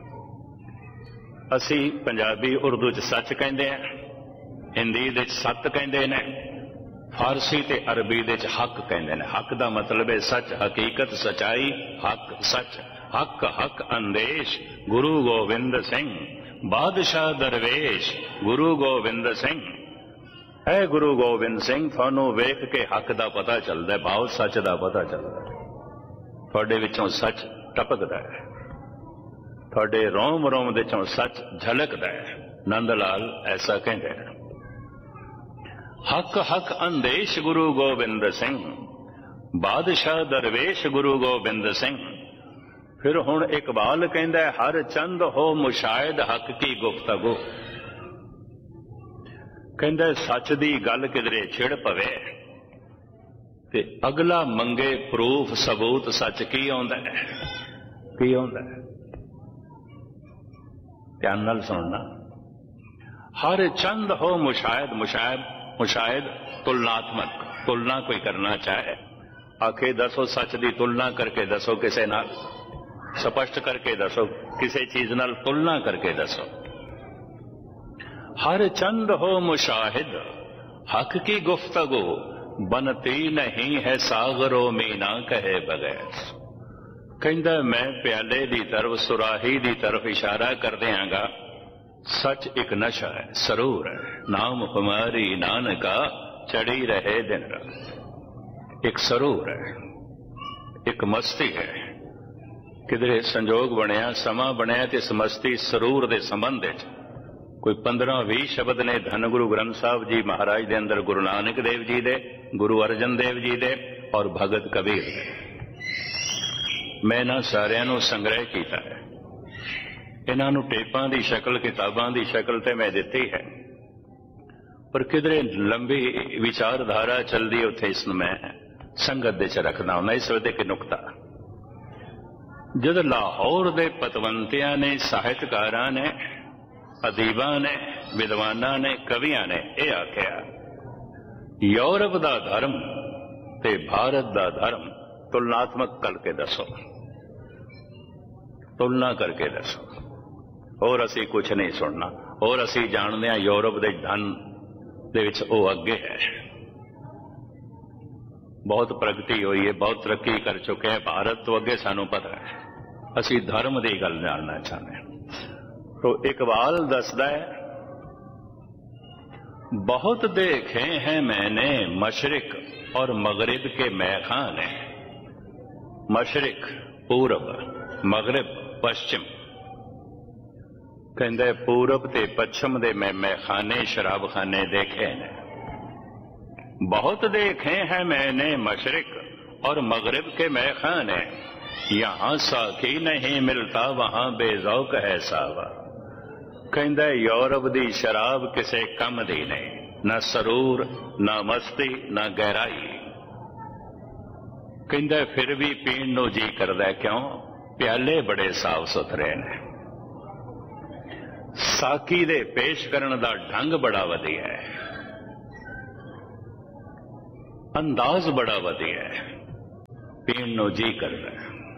ਅਸੀਂ ਪੰਜਾਬੀ ਉਰਦੂ 'ਚ ਸੱਚ ਕਹਿੰਦੇ ਆ, ਹਿੰਦੀ ਦੇ 'ਚ ਸੱਤ ਕਹਿੰਦੇ ਨੇ, ਫਾਰਸੀ ਤੇ ਅਰਬੀ ਦੇ 'ਚ ਹੱਕ ਕਹਿੰਦੇ ਨੇ। ਹੱਕ ਦਾ ਮਤਲਬ ਹੈ ਸੱਚ, ਹਕੀਕਤ, ਸਚਾਈ। ਹੱਕ ਸੱਚ। ਹੱਕ ਹੱਕ ਅੰਦੇਸ਼ ਗੁਰੂ ਗੋਬਿੰਦ ਸਿੰਘ, ਬਾਦਸ਼ਾਹ ਦਰਵੇਸ਼ ਗੁਰੂ ਗੋਬਿੰਦ ਸਿੰਘ। ਹੈ ਗੁਰੂ ਗੋਬਿੰਦ ਸਿੰਘ, ਤੁਹਾਨੂੰ ਵੇਖ ਕੇ ਹੱਕ ਦਾ ਪਤਾ ਚੱਲਦਾ, ਭਾਵ ਸੱਚ ਦਾ ਪਤਾ ਚੱਲਦਾ। ਤੁਹਾਡੇ ਵਿੱਚੋਂ ਸੱਚ ਟਪਕਦਾ ਹੈ, ਤੁਹਾਡੇ ਰੋਮ ਰੋਮ ਦੇ ਚੋਂ ਸੱਚ ਝਲਕਦਾ ਹੈ। ਨੰਦ ਲਾਲ ਐਸਾ ਕਹਿੰਦੇ ਨੇ। ਹੱਕ ਹੱਕ ਅੰਦੇਸ਼ ਗੁਰੂ ਗੋਬਿੰਦ ਸਿੰਘ, ਬਾਦਸ਼ਾਹ ਦਰਵੇਸ਼ ਗੁਰੂ ਗੋਬਿੰਦ ਸਿੰਘ। ਫਿਰ ਹੁਣ ਇਕਬਾਲ ਕਹਿੰਦਾ ਹਰ ਚੰਦ ਹੋ ਮੁਸ਼ਾਹਿਦ ਹੱਕ ਕੀ ਗੁਫ਼ਤਗੂ। ਕਹਿੰਦਾ ਸੱਚ ਦੀ ਗੱਲ ਕਿਧਰੇ ਛਿੜ ਪਵੇ ਤੇ ਅਗਲਾ ਮੰਗੇ ਪ੍ਰੂਫ ਸਬੂਤ, ਸੱਚ ਕੀ ਆਉਂਦਾ ਹੈ, ਕੀ ਆਉਂਦਾ ਹੈ। ਧਿਆਨ ਨਾਲ ਸੁਣਨਾ। ਹਰ ਚੰਦ ਹੋ ਮੁਸ਼ਾਹਿਦ। ਮੁਸ਼ਾਹਿਦ ਤੁਲਨਾਤਮਕ, ਤੁਲਨਾ ਕੋਈ ਕਰਨਾ ਚਾਹੇ, ਆਖੇ ਦੱਸੋ ਸੱਚ ਦੀ ਤੁਲਨਾ ਕਰਕੇ ਦੱਸੋ, ਕਿਸੇ ਨਾਲ ਸਪਸ਼ਟ ਕਰਕੇ ਦੱਸੋ, ਕਿਸੇ ਚੀਜ਼ ਨਾਲ ਤੁਲਨਾ ਕਰਕੇ ਦੱਸੋ। हर चंद हो मुशाहिद हक की गुफ्तगू, बनती नहीं है सागरों में ना कहे बगैर। कहंदा मैं प्याले दी तरफ, सुराही दी तरफ इशारा कर दियांगा। सच एक नशा है, सरूर है, नाम हमारी नानका चढ़ी रहे दिन रात। एक सरूर है, एक मस्ती है। किधरे संजोग बनया, समा बनया ते इस मस्ती सरूर दे संबंध विच कोई 15-20 शब्द ने धन गुरु ग्रंथ साहब जी महाराज दे अंदर, गुरु नानक देव जी दे, गुरु अर्जन देव जी दे और भगत कबीर दे। मैं इन्हां सारियां नूं संग्रह कीता है। इन्हां नूं टेपां दी शक्ल, किताबां दी शक्ल ते मैं दित्ती है, पर किधरे लंबी विचारधारा चलदी उत्थे इस मैं संगत दे च रखदा हुंदा। इस वे एक नुकता, जद लाहौर दे पतवंतियां ने, साहित्यकारां ने, अदीबा ने, विद्वाना ने, कवियां ने यह आख्या यूरोप दा धर्म ते भारत दा धर्म तुलनात्मक करके दसो, तुलना करके दसो। और असी कुछ नहीं सुनना। और असी जानते हैं यूरोप दे धन दे विच ओ अगे है, बहुत प्रगति हुई है, बहुत तरक्की कर चुके हैं। भारत तो अगे सानू पता है। असी धर्म की गल जानना चाहते हैं। तो इकबाल दसदा है बहुत देखे हैं मैंने मशरिक और मगरिब के मैखाने। मशरिक पूरब, मगरिब पश्चिम। कहंदे पूरब ते पश्चिम दे मैं मैखाने, शराब खाने देखे ने। बहुत देखे हैं मैंने मशरिक और मगरिब के मैखाने, यहां साकी नहीं मिलता वहां बेजौक है सावा। कहंदा यूरोप दी शराब किसे कम दी नहीं, ना सरूर, ना मस्ती, ना गहराई। कहंदा फिर भी पीण नूं जी करदा, क्यों? प्याले बड़े साफ सुथरे ने, साकी दे पेश करन दा ढंग बड़ा वधिया है, अंदाज बड़ा वधिया है। ਪੀਣ ਨੂੰ ਜੀ ਕਰਦਾ।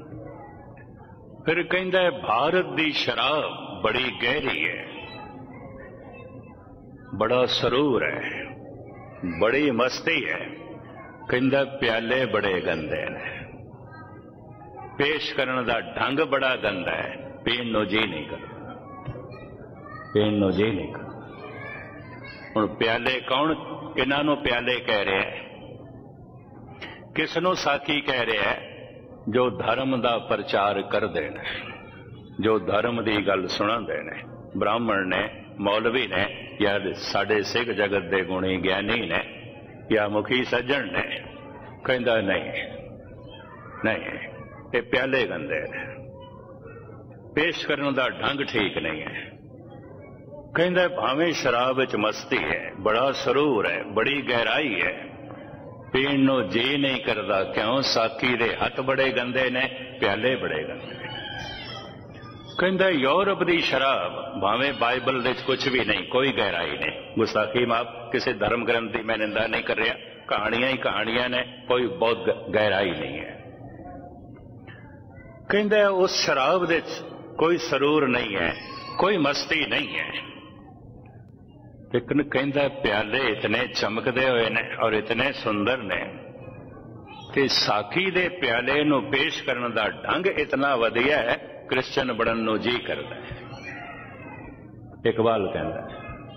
ਫਿਰ ਕਹਿੰਦਾ ਭਾਰਤ ਦੀ ਸ਼ਰਾਬ ਬੜੀ ਗਹਿਰੀ ਹੈ, ਬੜਾ ਸਰੂਰ ਹੈ, ਬੜੀ ਮਸਤੀ ਹੈ। ਕਹਿੰਦਾ ਪਿਆਲੇ ਬੜੇ ਗੰਦੇ ਨੇ, ਪੇਸ਼ ਕਰਨ ਦਾ ਢੰਗ ਬੜਾ ਗੰਦਾ ਹੈ, ਪੀਣ ਨੂੰ ਜੀ ਨਹੀਂ ਕਰਦਾ, ਪੀਣ ਨੂੰ ਜੀ ਨਹੀਂ ਕਰਦਾ। ਹੁਣ ਪਿਆਲੇ ਕੌਣ, ਕਿਹਨਾਂ ਨੂੰ ਪਿਆਲੇ ਕਹਿ ਰਿਹਾ ਹੈ? ਕਿਸ ਨੂੰ ਸਾਕੀ ਕਹਿ ਰਿਹਾ ਹੈ? ਜੋ ਧਰਮ ਦਾ ਪ੍ਰਚਾਰ ਕਰਦੇ ਨੇ, ਜੋ ਧਰਮ ਦੀ ਗੱਲ ਸੁਣਾਉਂਦੇ ਨੇ, ਬ੍ਰਾਹਮਣ ਨੇ, ਮੌਲਵੀ ਨੇ, ਜਾਂ ਸਾਡੇ ਸਿੱਖ ਜਗਤ ਦੇ ਗੁਣੀ ਗਿਆਨੀ ਨੇ, ਜਾਂ ਮੁਖੀ ਸੱਜਣ ਨੇ। ਕਹਿੰਦਾ ਨਹੀਂ ਨਹੀਂ, ਇਹ ਪਿਆਲੇ ਗੰਦੇ ਨੇ, ਪੇਸ਼ ਕਰਨ ਦਾ ਢੰਗ ਠੀਕ ਨਹੀਂ ਹੈ। ਕਹਿੰਦਾ ਭਾਵੇਂ ਸ਼ਰਾਬ ਵਿੱਚ ਮਸਤੀ ਹੈ, ਬੜਾ ਸਰੂਰ ਹੈ, ਬੜੀ ਗਹਿਰਾਈ ਹੈ, ਪੀਣ ਨੂੰ ਜੀ ਨਹੀਂ ਕਰਦਾ। ਕਿਉਂ? ਸਾਕੀ ਦੇ ਹੱਥ ਬੜੇ ਗੰਦੇ ਨੇ, ਪਿਆਲੇ ਬੜੇ ਗੰਦੇ ਨੇ। ਕਹਿੰਦਾ ਯੂਰਪ ਦੀ ਸ਼ਰਾਬ, ਭਾਵੇਂ ਬਾਈਬਲ ਵਿੱਚ ਕੁਝ ਵੀ ਨਹੀਂ, ਕੋਈ ਗਹਿਰਾਈ ਨਹੀਂ। ਗੁਸਤਾਖੀ ਮਾਫ, ਕਿਸੇ ਧਰਮ ਗ੍ਰੰਥ ਦੀ ਮੈਂ ਨਿੰਦਾ ਨਹੀਂ ਕਰ ਰਿਹਾ, ਕਹਾਣੀਆਂ ਹੀ ਕਹਾਣੀਆਂ ਨੇ, ਕੋਈ ਬਹੁਤ ਗਹਿਰਾਈ ਨਹੀਂ ਹੈ। ਕਹਿੰਦਾ ਉਸ ਸ਼ਰਾਬ ਵਿੱਚ ਕੋਈ ਸਰੂਰ ਨਹੀਂ ਹੈ, ਕੋਈ ਮਸਤੀ ਨਹੀਂ ਹੈ। ਲੇਕਿਨ ਕਹਿੰਦਾ ਪਿਆਲੇ ਇਤਨੇ ਚਮਕਦੇ ਹੋਏ ਨੇ ਔਰ ਇਤਨੇ ਸੁੰਦਰ ਨੇ ਕਿ ਸਾਕੀ ਦੇ ਪਿਆਲੇ ਨੂੰ ਪੇਸ਼ ਕਰਨ ਦਾ ਢੰਗ ਇਤਨਾ ਵਧੀਆ ਹੈ, ਕ੍ਰਿਸਚਨ ਬਣਨ ਨੂੰ ਜੀ ਕਰਦਾ ਹੈ। ਇਕਬਾਲ ਕਹਿੰਦਾ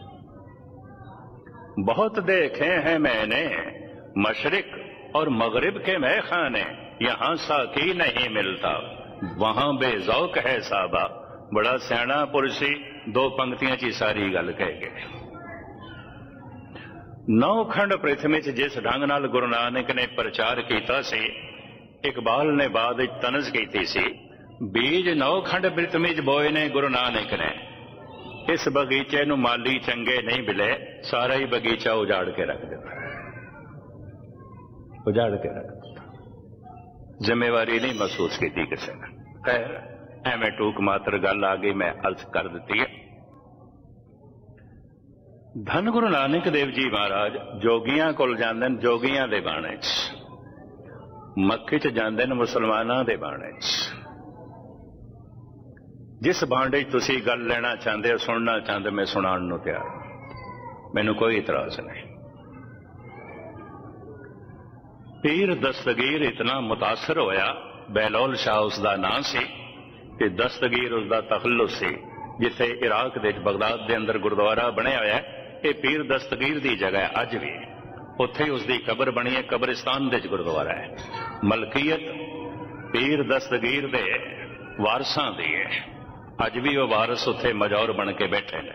बहुत देखे हैं मैंने मशरिक और मगरिब के मैखाने, यहाँ साकी नहीं मिलता वहां बेजौक है साबा। बड़ा सियाणा पुरुष सी, दो पंक्तियां ची सारी गल कह गए। नौ खंड पृथ्वी च जिस ढंग नाल गुरु नानक ने प्रचार किया सी, इकबाल ने बाद तनज की सी, बीज नौ खंड पृथ्वी च बोए ने गुरु नानक ने, इस बगीचे नूं माली चंगे नहीं मिले, सारा ही बगीचा उजाड़ के रख दिता, उजाड़ के रख दिता। जिम्मेवारी नहीं महसूस की किसी ने। खैर एवें टूक मात्र गल आ गई, मैं अर्ज कर दी है। धन गुरु नानक देव जी महाराज जोगियां कोल जांदे ने, जोगियां दे बाणे च, मक्के च जांदे ने मुसलमानां दे बाणे च। जिस भांडे तुसी गल लेना चाहते हो, सुनना चाहते, मैं सुनाण नूं तैयार, मैनूं कोई इतराज नहीं। पीर दस्तगीर इतना मुतासर होया, बहलोल शाह उसका नाम सी, कि दस्तगीर उसका तखल्लुस सी, जिथे इराक दे बगदाद के अंदर गुरुद्वारा बनिया होया है। ये पीर दस्तगीर की जगह है अज भी, उत्थे उसकी कबर बनी है, कब्रिस्तान दे गुरुद्वारा है। मलकीयत पीर दस्तगीर दे वारसां दी है, अज भी वो वारस उत्थे मजौर बन के बैठे हैं,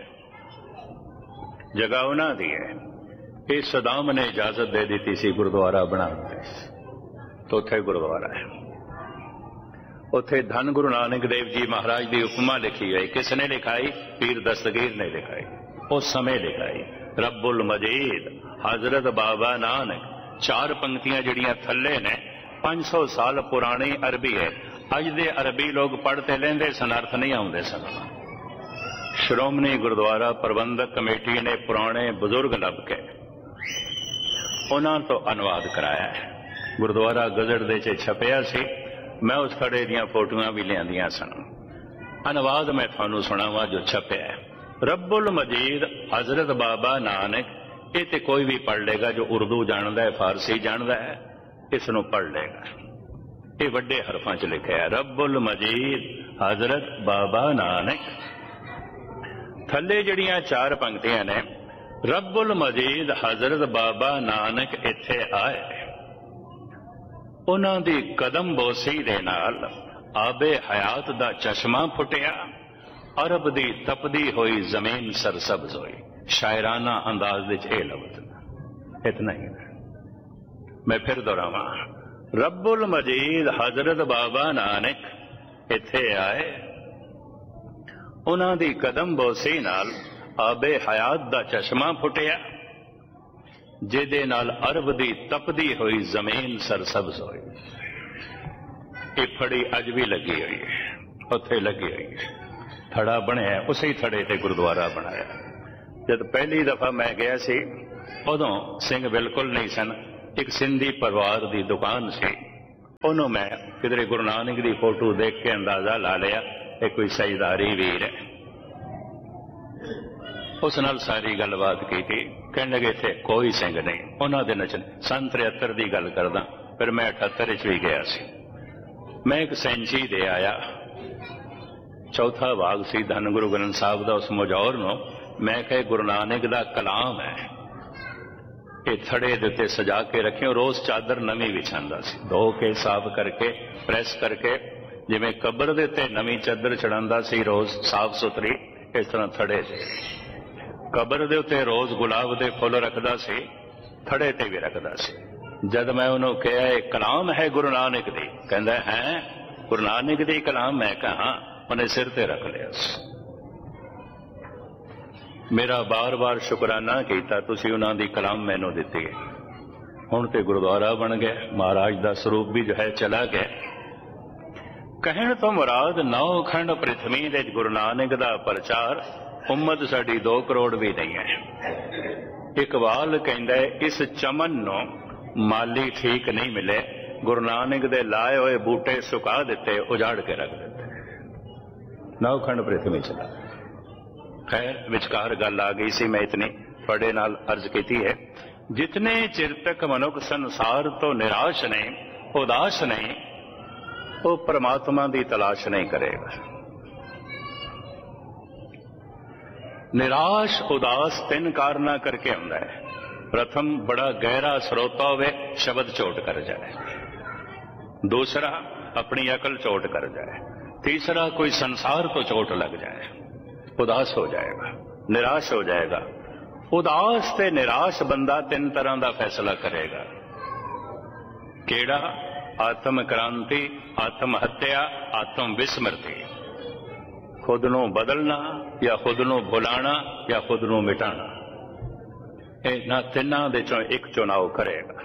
जगह उन्हां दी है। ये सदाम ने इजाजत दे दी सी गुरुद्वारा बनाने, तो उत्थे गुरुद्वारा है। उत्थे धन गुरु नानक देव जी महाराज की उपमा लिखी है। किसने लिखाई? पीर दस्तगीर ने लिखाई, उस समय लिखाई। रब्बुल मजीद हजरत बाबा नानक, चार पंक्तियां जड़ियां थले ने, 500 साल पुरानी अरबी है। अज दे अरबी लोग पढ़ते लेंदे सन, अर्थ नहीं आउंदे सन। श्रोमणी गुरुद्वारा प्रबंधक कमेटी ने पुराने बुजुर्ग लब के उन्हां तो अनुवाद कराया है। गुरुद्वारा गजट दे च छपिया सी, मैं उस खड़े दियां फोटोआं भी लियांदियां सन। अनुवाद मैं थानू सुनावा जो छपिया है। रब्बुल मजीद हजरत बाबा नानक, ये तो कोई भी पढ़ लेगा जो उर्दू जानता है, फारसी जानता है, इसनों पढ़ लेगा। ये वड्डे हरफां च लिखा है, रब्बुल मजीद हजरत बाबा नानक। थले जड़ियां चार पंक्तियां ने, रब्बुल मजीद हजरत बाबा नानक इत्थे आए, उन्हां दी कदम बोसी दे नाल आबे हयात दा चश्मा फुटिया, अरब दी तपदी हुई जमीन सरसब्ज हुई। शायराना अंदाज विच ये लफ्ज इतना ही। मैं फिर दोहरावा, रब्बुल मजीद हजरत बाबा नानक इत्थे आए, उन्हां दी कदम बोसी नाल आबे हयात दा चश्मा फुटिया, जिहदे नाल अरब दी तपदी हुई जमीन सरसब्ज हुई। ये फड़ी अज भी लगी हुई है, उत्थे लगी हुई है। थड़ा बनया, उसी थड़े ते गुरुद्वारा बनाया। जब पहली दफा मैं गया सी, उदों सिंह बिल्कुल नहीं सन। एक सिंधी परिवार की दुकान सी, ਉਹਨੂੰ ਮੈਂ ਕਿਧਰੇ ਗੁਰੂ ਨਾਨਕ ਦੀ ਫੋਟੋ ਦੇਖ ਕੇ ਅੰਦਾਜ਼ਾ ਲਾ ਲਿਆ ਇਹ ਕੋਈ ਸਜਦਾਰੀ ਵੀਰ ਹੈ। ਉਸ ਨਾਲ ਸਾਰੀ ਗੱਲਬਾਤ ਕੀਤੀ। ਕਹਿਣ ਲੱਗੇ ਇੱਥੇ ਕੋਈ ਸਿੰਘ ਨਹੀਂ, ਉਹਨਾਂ ਦੇ ਨਚਨ। ਸੰਨ 73 ਦੀ ਗੱਲ ਕਰਦਾ, ਫਿਰ ਮੈਂ 78 ਵਿੱਚ ਵੀ ਗਿਆ ਸੀ। ਮੈਂ ਇੱਕ ਸੈਂਚੀ ਦੇ ਆਇਆ, ਚੌਥਾ ਭਾਗ ਸੀ ਧੰਨ ਗੁਰੂ ਗ੍ਰੰਥ ਸਾਹਿਬ ਦਾ। ਉਸ ਮਜੌਰ ਨੂੰ ਮੈਂ ਕਿਹਾ ਗੁਰੂ ਨਾਨਕ ਦਾ ਕਲਾਮ ਹੈ, ਇਹ ਥੜੇ ਦੇ ਉੱਤੇ ਸਜਾ ਕੇ ਰੱਖਿਓ। ਰੋਜ਼ ਚਾਦਰ ਨਵੀਂ ਵਿਛਾਉਂਦਾ ਸੀ, ਧੋ ਕੇ ਸਾਫ਼ ਕਰਕੇ ਪ੍ਰੈਸ ਕਰਕੇ, ਜਿਵੇਂ ਕਬਰ ਦੇ ਉੱਤੇ ਨਵੀਂ ਚਾਦਰ ਚੜਾਉਂਦਾ ਸੀ ਰੋਜ਼ ਸਾਫ਼ ਸੁਥਰੀ, ਇਸ ਤਰ੍ਹਾਂ ਥੜੇ ਤੇ ਕਬਰ ਦੇ ਉੱਤੇ ਰੋਜ਼ ਗੁਲਾਬ ਦੇ ਫੁੱਲ ਰੱਖਦਾ ਸੀ, ਥੜੇ ਤੇ ਵੀ ਰੱਖਦਾ ਸੀ। ਜਦ ਮੈਂ ਉਹਨੂੰ ਕਿਹਾ ਇਹ ਕਲਾਮ ਹੈ ਗੁਰੂ ਨਾਨਕ ਦੀ, ਕਹਿੰਦਾ ਹੈ ਗੁਰੂ ਨਾਨਕ ਦੀ ਕਲਾਮ? ਮੈਂ ਕਹਾ ਉਹਨੇ ਸਿਰ ਤੇ ਰੱਖ ਲਿਆ ਸੀ। ਮੇਰਾ ਬਾਰ-ਬਾਰ ਸ਼ੁਕਰਾਨਾ ਕੀਤਾ, ਤੁਸੀਂ ਉਹਨਾਂ ਦੀ ਕਲਾਮ ਮੈਨੂੰ ਦਿੱਤੀ ਹੈ। ਹੁਣ ਤੇ ਗੁਰਦੁਆਰਾ ਬਣ ਗਿਆ, ਮਹਾਰਾਜ ਦਾ ਸਰੂਪ ਵੀ ਜੋ ਹੈ ਚਲਾ ਗਿਆ। ਕਹਿਣ ਤੋਂ ਮੁਰਾਦ 9 ਖੰਡ ਪ੍ਰਿਥਵੀ ਦੇ ਗੁਰੂ ਨਾਨਕ ਦਾ ਪ੍ਰਚਾਰ, ਉਮਤ ਸਾਡੀ 2 ਕਰੋੜ ਵੀ ਨਹੀਂ ਹੈ। ਇਕਬਾਲ ਕਹਿੰਦਾ ਇਸ ਚਮਨ ਨੂੰ ਮਾਲੀ ਠੀਕ ਨਹੀਂ ਮਿਲੇ, ਗੁਰੂ ਨਾਨਕ ਦੇ ਲਾਏ ਹੋਏ ਬੂਟੇ ਸੁਕਾ ਦਿੱਤੇ, ਉਜਾੜ ਕੇ ਰੱਖ ਦਿੱਤੇ। 9 ਖੰਡ ਪ੍ਰਿਥਵੀ ਚਲਾ। ਖੈਰ ਵਿਚਕਾਰ ਗੱਲ ਆ ਗਈ ਸੀ, ਮੈਂ ਇਤਨੀ ਤੁਹਾਡੇ ਨਾਲ ਅਰਜ਼ ਕੀਤੀ ਹੈ। ਜਿਤਨੇ ਚਿਰ ਤੱਕ ਮਨੁੱਖ ਸੰਸਾਰ ਤੋਂ ਨਿਰਾਸ਼ ਨਹੀਂ, ਉਦਾਸ ਨਹੀਂ, ਉਹ ਪਰਮਾਤਮਾ ਦੀ ਤਲਾਸ਼ ਨਹੀਂ ਕਰੇਗਾ। ਨਿਰਾਸ਼ ਉਦਾਸ 3 ਕਾਰਨਾਂ ਕਰਕੇ ਹੁੰਦਾ ਹੈ। ਪ੍ਰਥਮ ਬੜਾ ਗਹਿਰਾ ਸਰੋਤਾ ਹੋਵੇ, ਸ਼ਬਦ ਚੋਟ ਕਰ ਜਾਏ। ਦੂਸਰਾ ਆਪਣੀ ਅਕਲ ਚੋਟ ਕਰ ਜਾਏ। ਤੀਸਰਾ ਕੋਈ ਸੰਸਾਰ ਤੋਂ ਚੋਟ ਲੱਗ ਜਾਏ, ਉਦਾਸ ਹੋ ਜਾਏਗਾ, ਨਿਰਾਸ਼ ਹੋ ਜਾਏਗਾ। ਉਦਾਸ ਤੇ ਨਿਰਾਸ਼ ਬੰਦਾ 3 ਤਰ੍ਹਾਂ ਦਾ ਫੈਸਲਾ ਕਰੇਗਾ। ਕਿਹੜਾ? ਆਤਮ ਕ੍ਰਾਂਤੀ, ਆਤਮ ਹੱਤਿਆ, ਆਤਮ ਵਿਸਮਰਤੀ। ਖੁਦ ਨੂੰ ਬਦਲਣਾ ਜਾਂ ਖੁਦ ਨੂੰ ਭੁਲਾਣਾ ਜਾਂ ਖੁਦ ਨੂੰ ਮਿਟਾਣਾ, ਇਹਨਾਂ ਤਿੰਨਾਂ ਦੇ ਚੋਂ ਇੱਕ ਚੁਣਾਵ ਕਰੇਗਾ।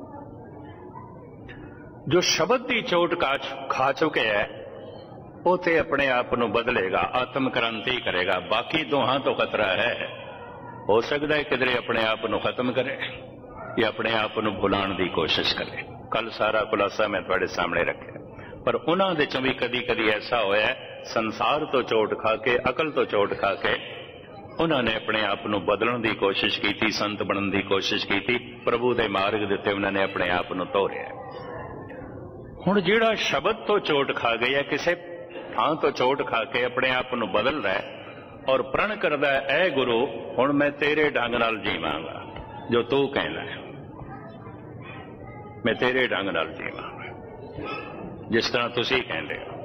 ਜੋ ਸ਼ਬਦ ਦੀ ਚੋਟ ਖਾ ਚੁੱਕਿਆ ਹੈ ਉਹ ਤੇ ਆਪਣੇ ਆਪ ਨੂੰ ਬਦਲੇਗਾ, ਆਤਮ ਕ੍ਰਾਂਤੀ ਕਰੇਗਾ। ਬਾਕੀ ਦੋਹਾਂ ਤੋਂ ਖਤਰਾ ਹੈ। ਹੋ ਸਕਦਾ ਹੈ ਕਿਧਰੇ ਆਪਣੇ ਆਪ ਨੂੰ ਖਤਮ ਕਰੇ ਜਾਂ ਆਪਣੇ ਆਪ ਨੂੰ ਭੁਲਾਉਣ ਦੀ ਕੋਸ਼ਿਸ਼ ਕਰੇ। ਕੱਲ ਸਾਰਾ ਖੁਲਾਸਾ ਮੈਂ ਤੁਹਾਡੇ ਸਾਹਮਣੇ ਰੱਖਿਆ। ਪਰ ਉਹਨਾਂ ਦੇ ਚੋਂ ਵੀ ਕਦੀ ਕਦੀ ਐਸਾ ਹੋਇਆ, ਸੰਸਾਰ ਤੋਂ ਚੋਟ ਖਾ ਕੇ, ਅਕਲ ਤੋਂ ਚੋਟ ਖਾ ਕੇ ਉਹਨਾਂ ਨੇ ਆਪਣੇ ਆਪ ਨੂੰ ਬਦਲਣ ਦੀ ਕੋਸ਼ਿਸ਼ ਕੀਤੀ, ਸੰਤ ਬਣਨ ਦੀ ਕੋਸ਼ਿਸ਼ ਕੀਤੀ, ਪ੍ਰਭੂ ਦੇ ਮਾਰਗ ਦੇ ਉੱਤੇ ਉਹਨਾਂ ਨੇ ਆਪਣੇ ਆਪ ਨੂੰ ਤੋਰਿਆ। ਹੁਣ ਜਿਹੜਾ ਸ਼ਬਦ ਤੋਂ ਚੋਟ ਖਾ ਗਿਆ, ਕਿਸੇ ਥਾਂ ਤੋਂ ਚੋਟ ਖਾ ਕੇ ਆਪਣੇ ਆਪ ਨੂੰ ਬਦਲ ਰਿਹਾ ਔਰ ਪ੍ਰਣ ਕਰਦਾ ਹੈ, ਐ ਗੁਰੂ ਹੁਣ ਮੈਂ ਤੇਰੇ ਢੰਗ ਨਾਲ ਜੀਵਾਂਗਾ, ਜੋ ਤੂੰ ਕਹਿਣਾ ਹੈ ਮੈਂ ਤੇਰੇ ਢੰਗ ਨਾਲ ਜੀਵਾਂਗਾ, ਜਿਸ ਤਰ੍ਹਾਂ ਤੁਸੀਂ ਕਹਿੰਦੇ ਹੋ।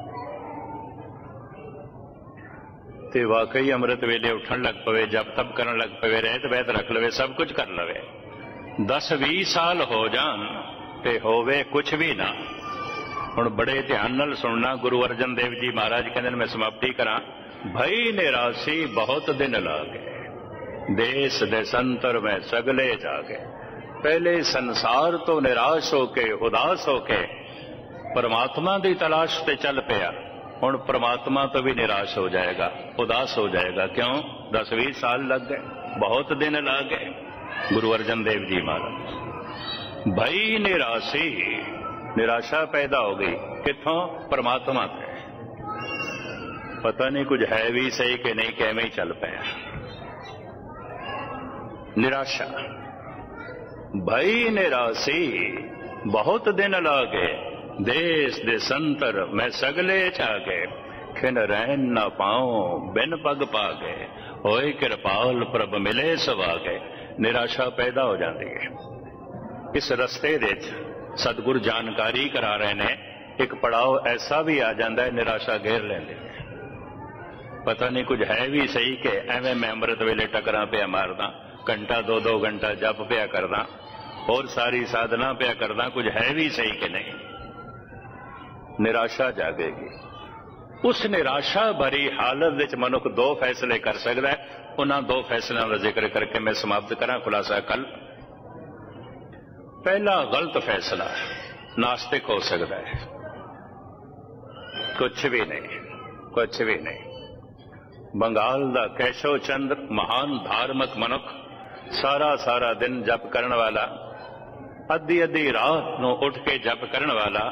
ਤੇ ਵਾਕਈ ਅੰਮ੍ਰਿਤ ਵੇਲੇ ਉੱਠਣ ਲੱਗ ਪਵੇ, ਜਪ ਤਪ ਕਰਨ ਲੱਗ ਪਵੇ, ਰਹਿਤ ਬਹਿਤ ਰੱਖ ਲਵੇ, ਸਭ ਕੁਝ ਕਰ ਲਵੇ। 10-20 ਸਾਲ ਹੋ ਜਾਣ ਤੇ ਹੋਵੇ ਕੁਛ ਵੀ ਨਾ। ਹੁਣ ਬੜੇ ਧਿਆਨ ਨਾਲ ਸੁਣਨਾ। ਗੁਰੂ ਅਰਜਨ ਦੇਵ ਜੀ ਮਹਾਰਾਜ ਕਹਿੰਦੇ ਨੇ, ਮੈਂ ਸਮਾਪਤੀ ਕਰਾਂ। ਭਈ ਨਿਰਾਸੀ ਬਹੁਤ ਦਿਨ ਲਾਗੇ, ਦੇਸ ਦੇਸੰਤਰ ਮੈਂ ਸਗਲੇ ਜਾਗੇ। ਪਹਿਲੇ ਸੰਸਾਰ ਤੋਂ ਨਿਰਾਸ਼ ਹੋ ਕੇ, ਉਦਾਸ ਹੋ ਕੇ ਪਰਮਾਤਮਾ ਦੀ ਤਲਾਸ਼ ਤੇ ਚੱਲ ਪਿਆ। ਹੁਣ ਪਰਮਾਤਮਾ ਤੋਂ ਵੀ ਨਿਰਾਸ਼ ਹੋ ਜਾਏਗਾ, ਉਦਾਸ ਹੋ ਜਾਏਗਾ। ਕਿਉਂ? 10-20 ਸਾਲ ਲੱਗ ਗਏ, ਬਹੁਤ ਦਿਨ ਲੱਗ ਗਏ। ਗੁਰੂ ਅਰਜਨ ਦੇਵ ਜੀ ਮਹਾਰਾਜ ਭਈ ਨਿਰਾਸੀ, ਨਿਰਾਸ਼ਾ ਪੈਦਾ ਹੋ ਗਈ। ਕਿੱਥੋਂ? ਪਰਮਾਤਮਾ ਤੇ। ਪਤਾ ਨਹੀਂ ਕੁਝ ਹੈ ਵੀ ਸਹੀ ਕਿ ਨਹੀਂ, ਕਿਵੇਂ ਹੀ ਚੱਲ ਪਿਆ। ਨਿਰਾਸ਼ਾ। ਭਈ ਨਿਰਾਸੀ ਬਹੁਤ ਦਿਨ ਲਾਗੇ, ਦੇਸ ਦੇ ਸੰਤਰ ਮੈਂ ਸਗਲੇ ਛਾਗੇ। ਖਿਨ ਰਹਿਣ ਨਾ ਪਾਉ ਬਿਨ ਪਗ ਪਾਗੇ, ਹੋਏ ਕਿਰਪਾਲ ਪ੍ਰਭ ਮਿਲੇ ਸਵਾਗੇ। ਨਿਰਾਸ਼ਾ ਪੈਦਾ ਹੋ ਜਾਂਦੀ ਹੈ। ਇਸ ਰਸਤੇ ਦੇ ਸਤਿਗੁਰ ਜਾਣਕਾਰੀ ਕਰਾ ਰਹੇ ਨੇ, ਇੱਕ ਪੜਾਅ ਐਸਾ ਵੀ ਆ ਜਾਂਦਾ ਹੈ, ਨਿਰਾਸ਼ਾ ਘੇਰ ਲੈਂਦੇ। ਪਤਾ ਨਹੀਂ ਕੁਝ ਹੈ ਵੀ ਸਹੀ ਕਿ ਐਵੇਂ ਮੈਂ ਅੰਮ੍ਰਿਤ ਵੇਲੇ ਟਕਰਾਂ ਪਿਆ ਮਾਰਦਾ, ਘੰਟਾ 2-2 ਘੰਟਾ ਜਪ ਪਿਆ ਕਰਦਾ, ਹੋਰ ਸਾਰੀ ਸਾਧਨਾ ਪਿਆ ਕਰਦਾ, ਕੁਝ ਹੈ ਵੀ ਸਹੀ ਕਿ ਨਹੀਂ। ਨਿਰਾਸ਼ਾ ਜਾਗੇਗੀ। ਉਸ ਨਿਰਾਸ਼ਾ ਭਰੀ ਹਾਲਤ ਵਿੱਚ ਮਨੁੱਖ 2 ਫੈਸਲੇ ਕਰ ਸਕਦਾ ਹੈ। ਉਹਨਾਂ 2 ਫੈਸਲਿਆਂ ਦਾ ਜ਼ਿਕਰ ਕਰਕੇ ਮੈਂ ਸਮਾਪਤ ਕਰਾਂ ਖੁਲਾਸਾ ਕੱਲ। ਪਹਿਲਾ ਗਲਤ ਫੈਸਲਾ, ਨਾਸਤਿਕ ਹੋ ਸਕਦਾ ਹੈ। ਕੁਛ ਵੀ ਨਹੀਂ, ਕੁਛ ਵੀ ਨਹੀਂ। ਬੰਗਾਲ ਦਾ ਕੈਸ਼ਵ ਚੰਦਰ, ਮਹਾਨ ਧਾਰਮਿਕ ਮਨੁੱਖ, ਸਾਰਾ ਦਿਨ ਜਪ ਕਰਨ ਵਾਲਾ, ਅੱਧੀ ਅੱਧੀ ਰਾਤ ਨੂੰ ਉੱਠ ਕੇ ਜਪ ਕਰਨ ਵਾਲਾ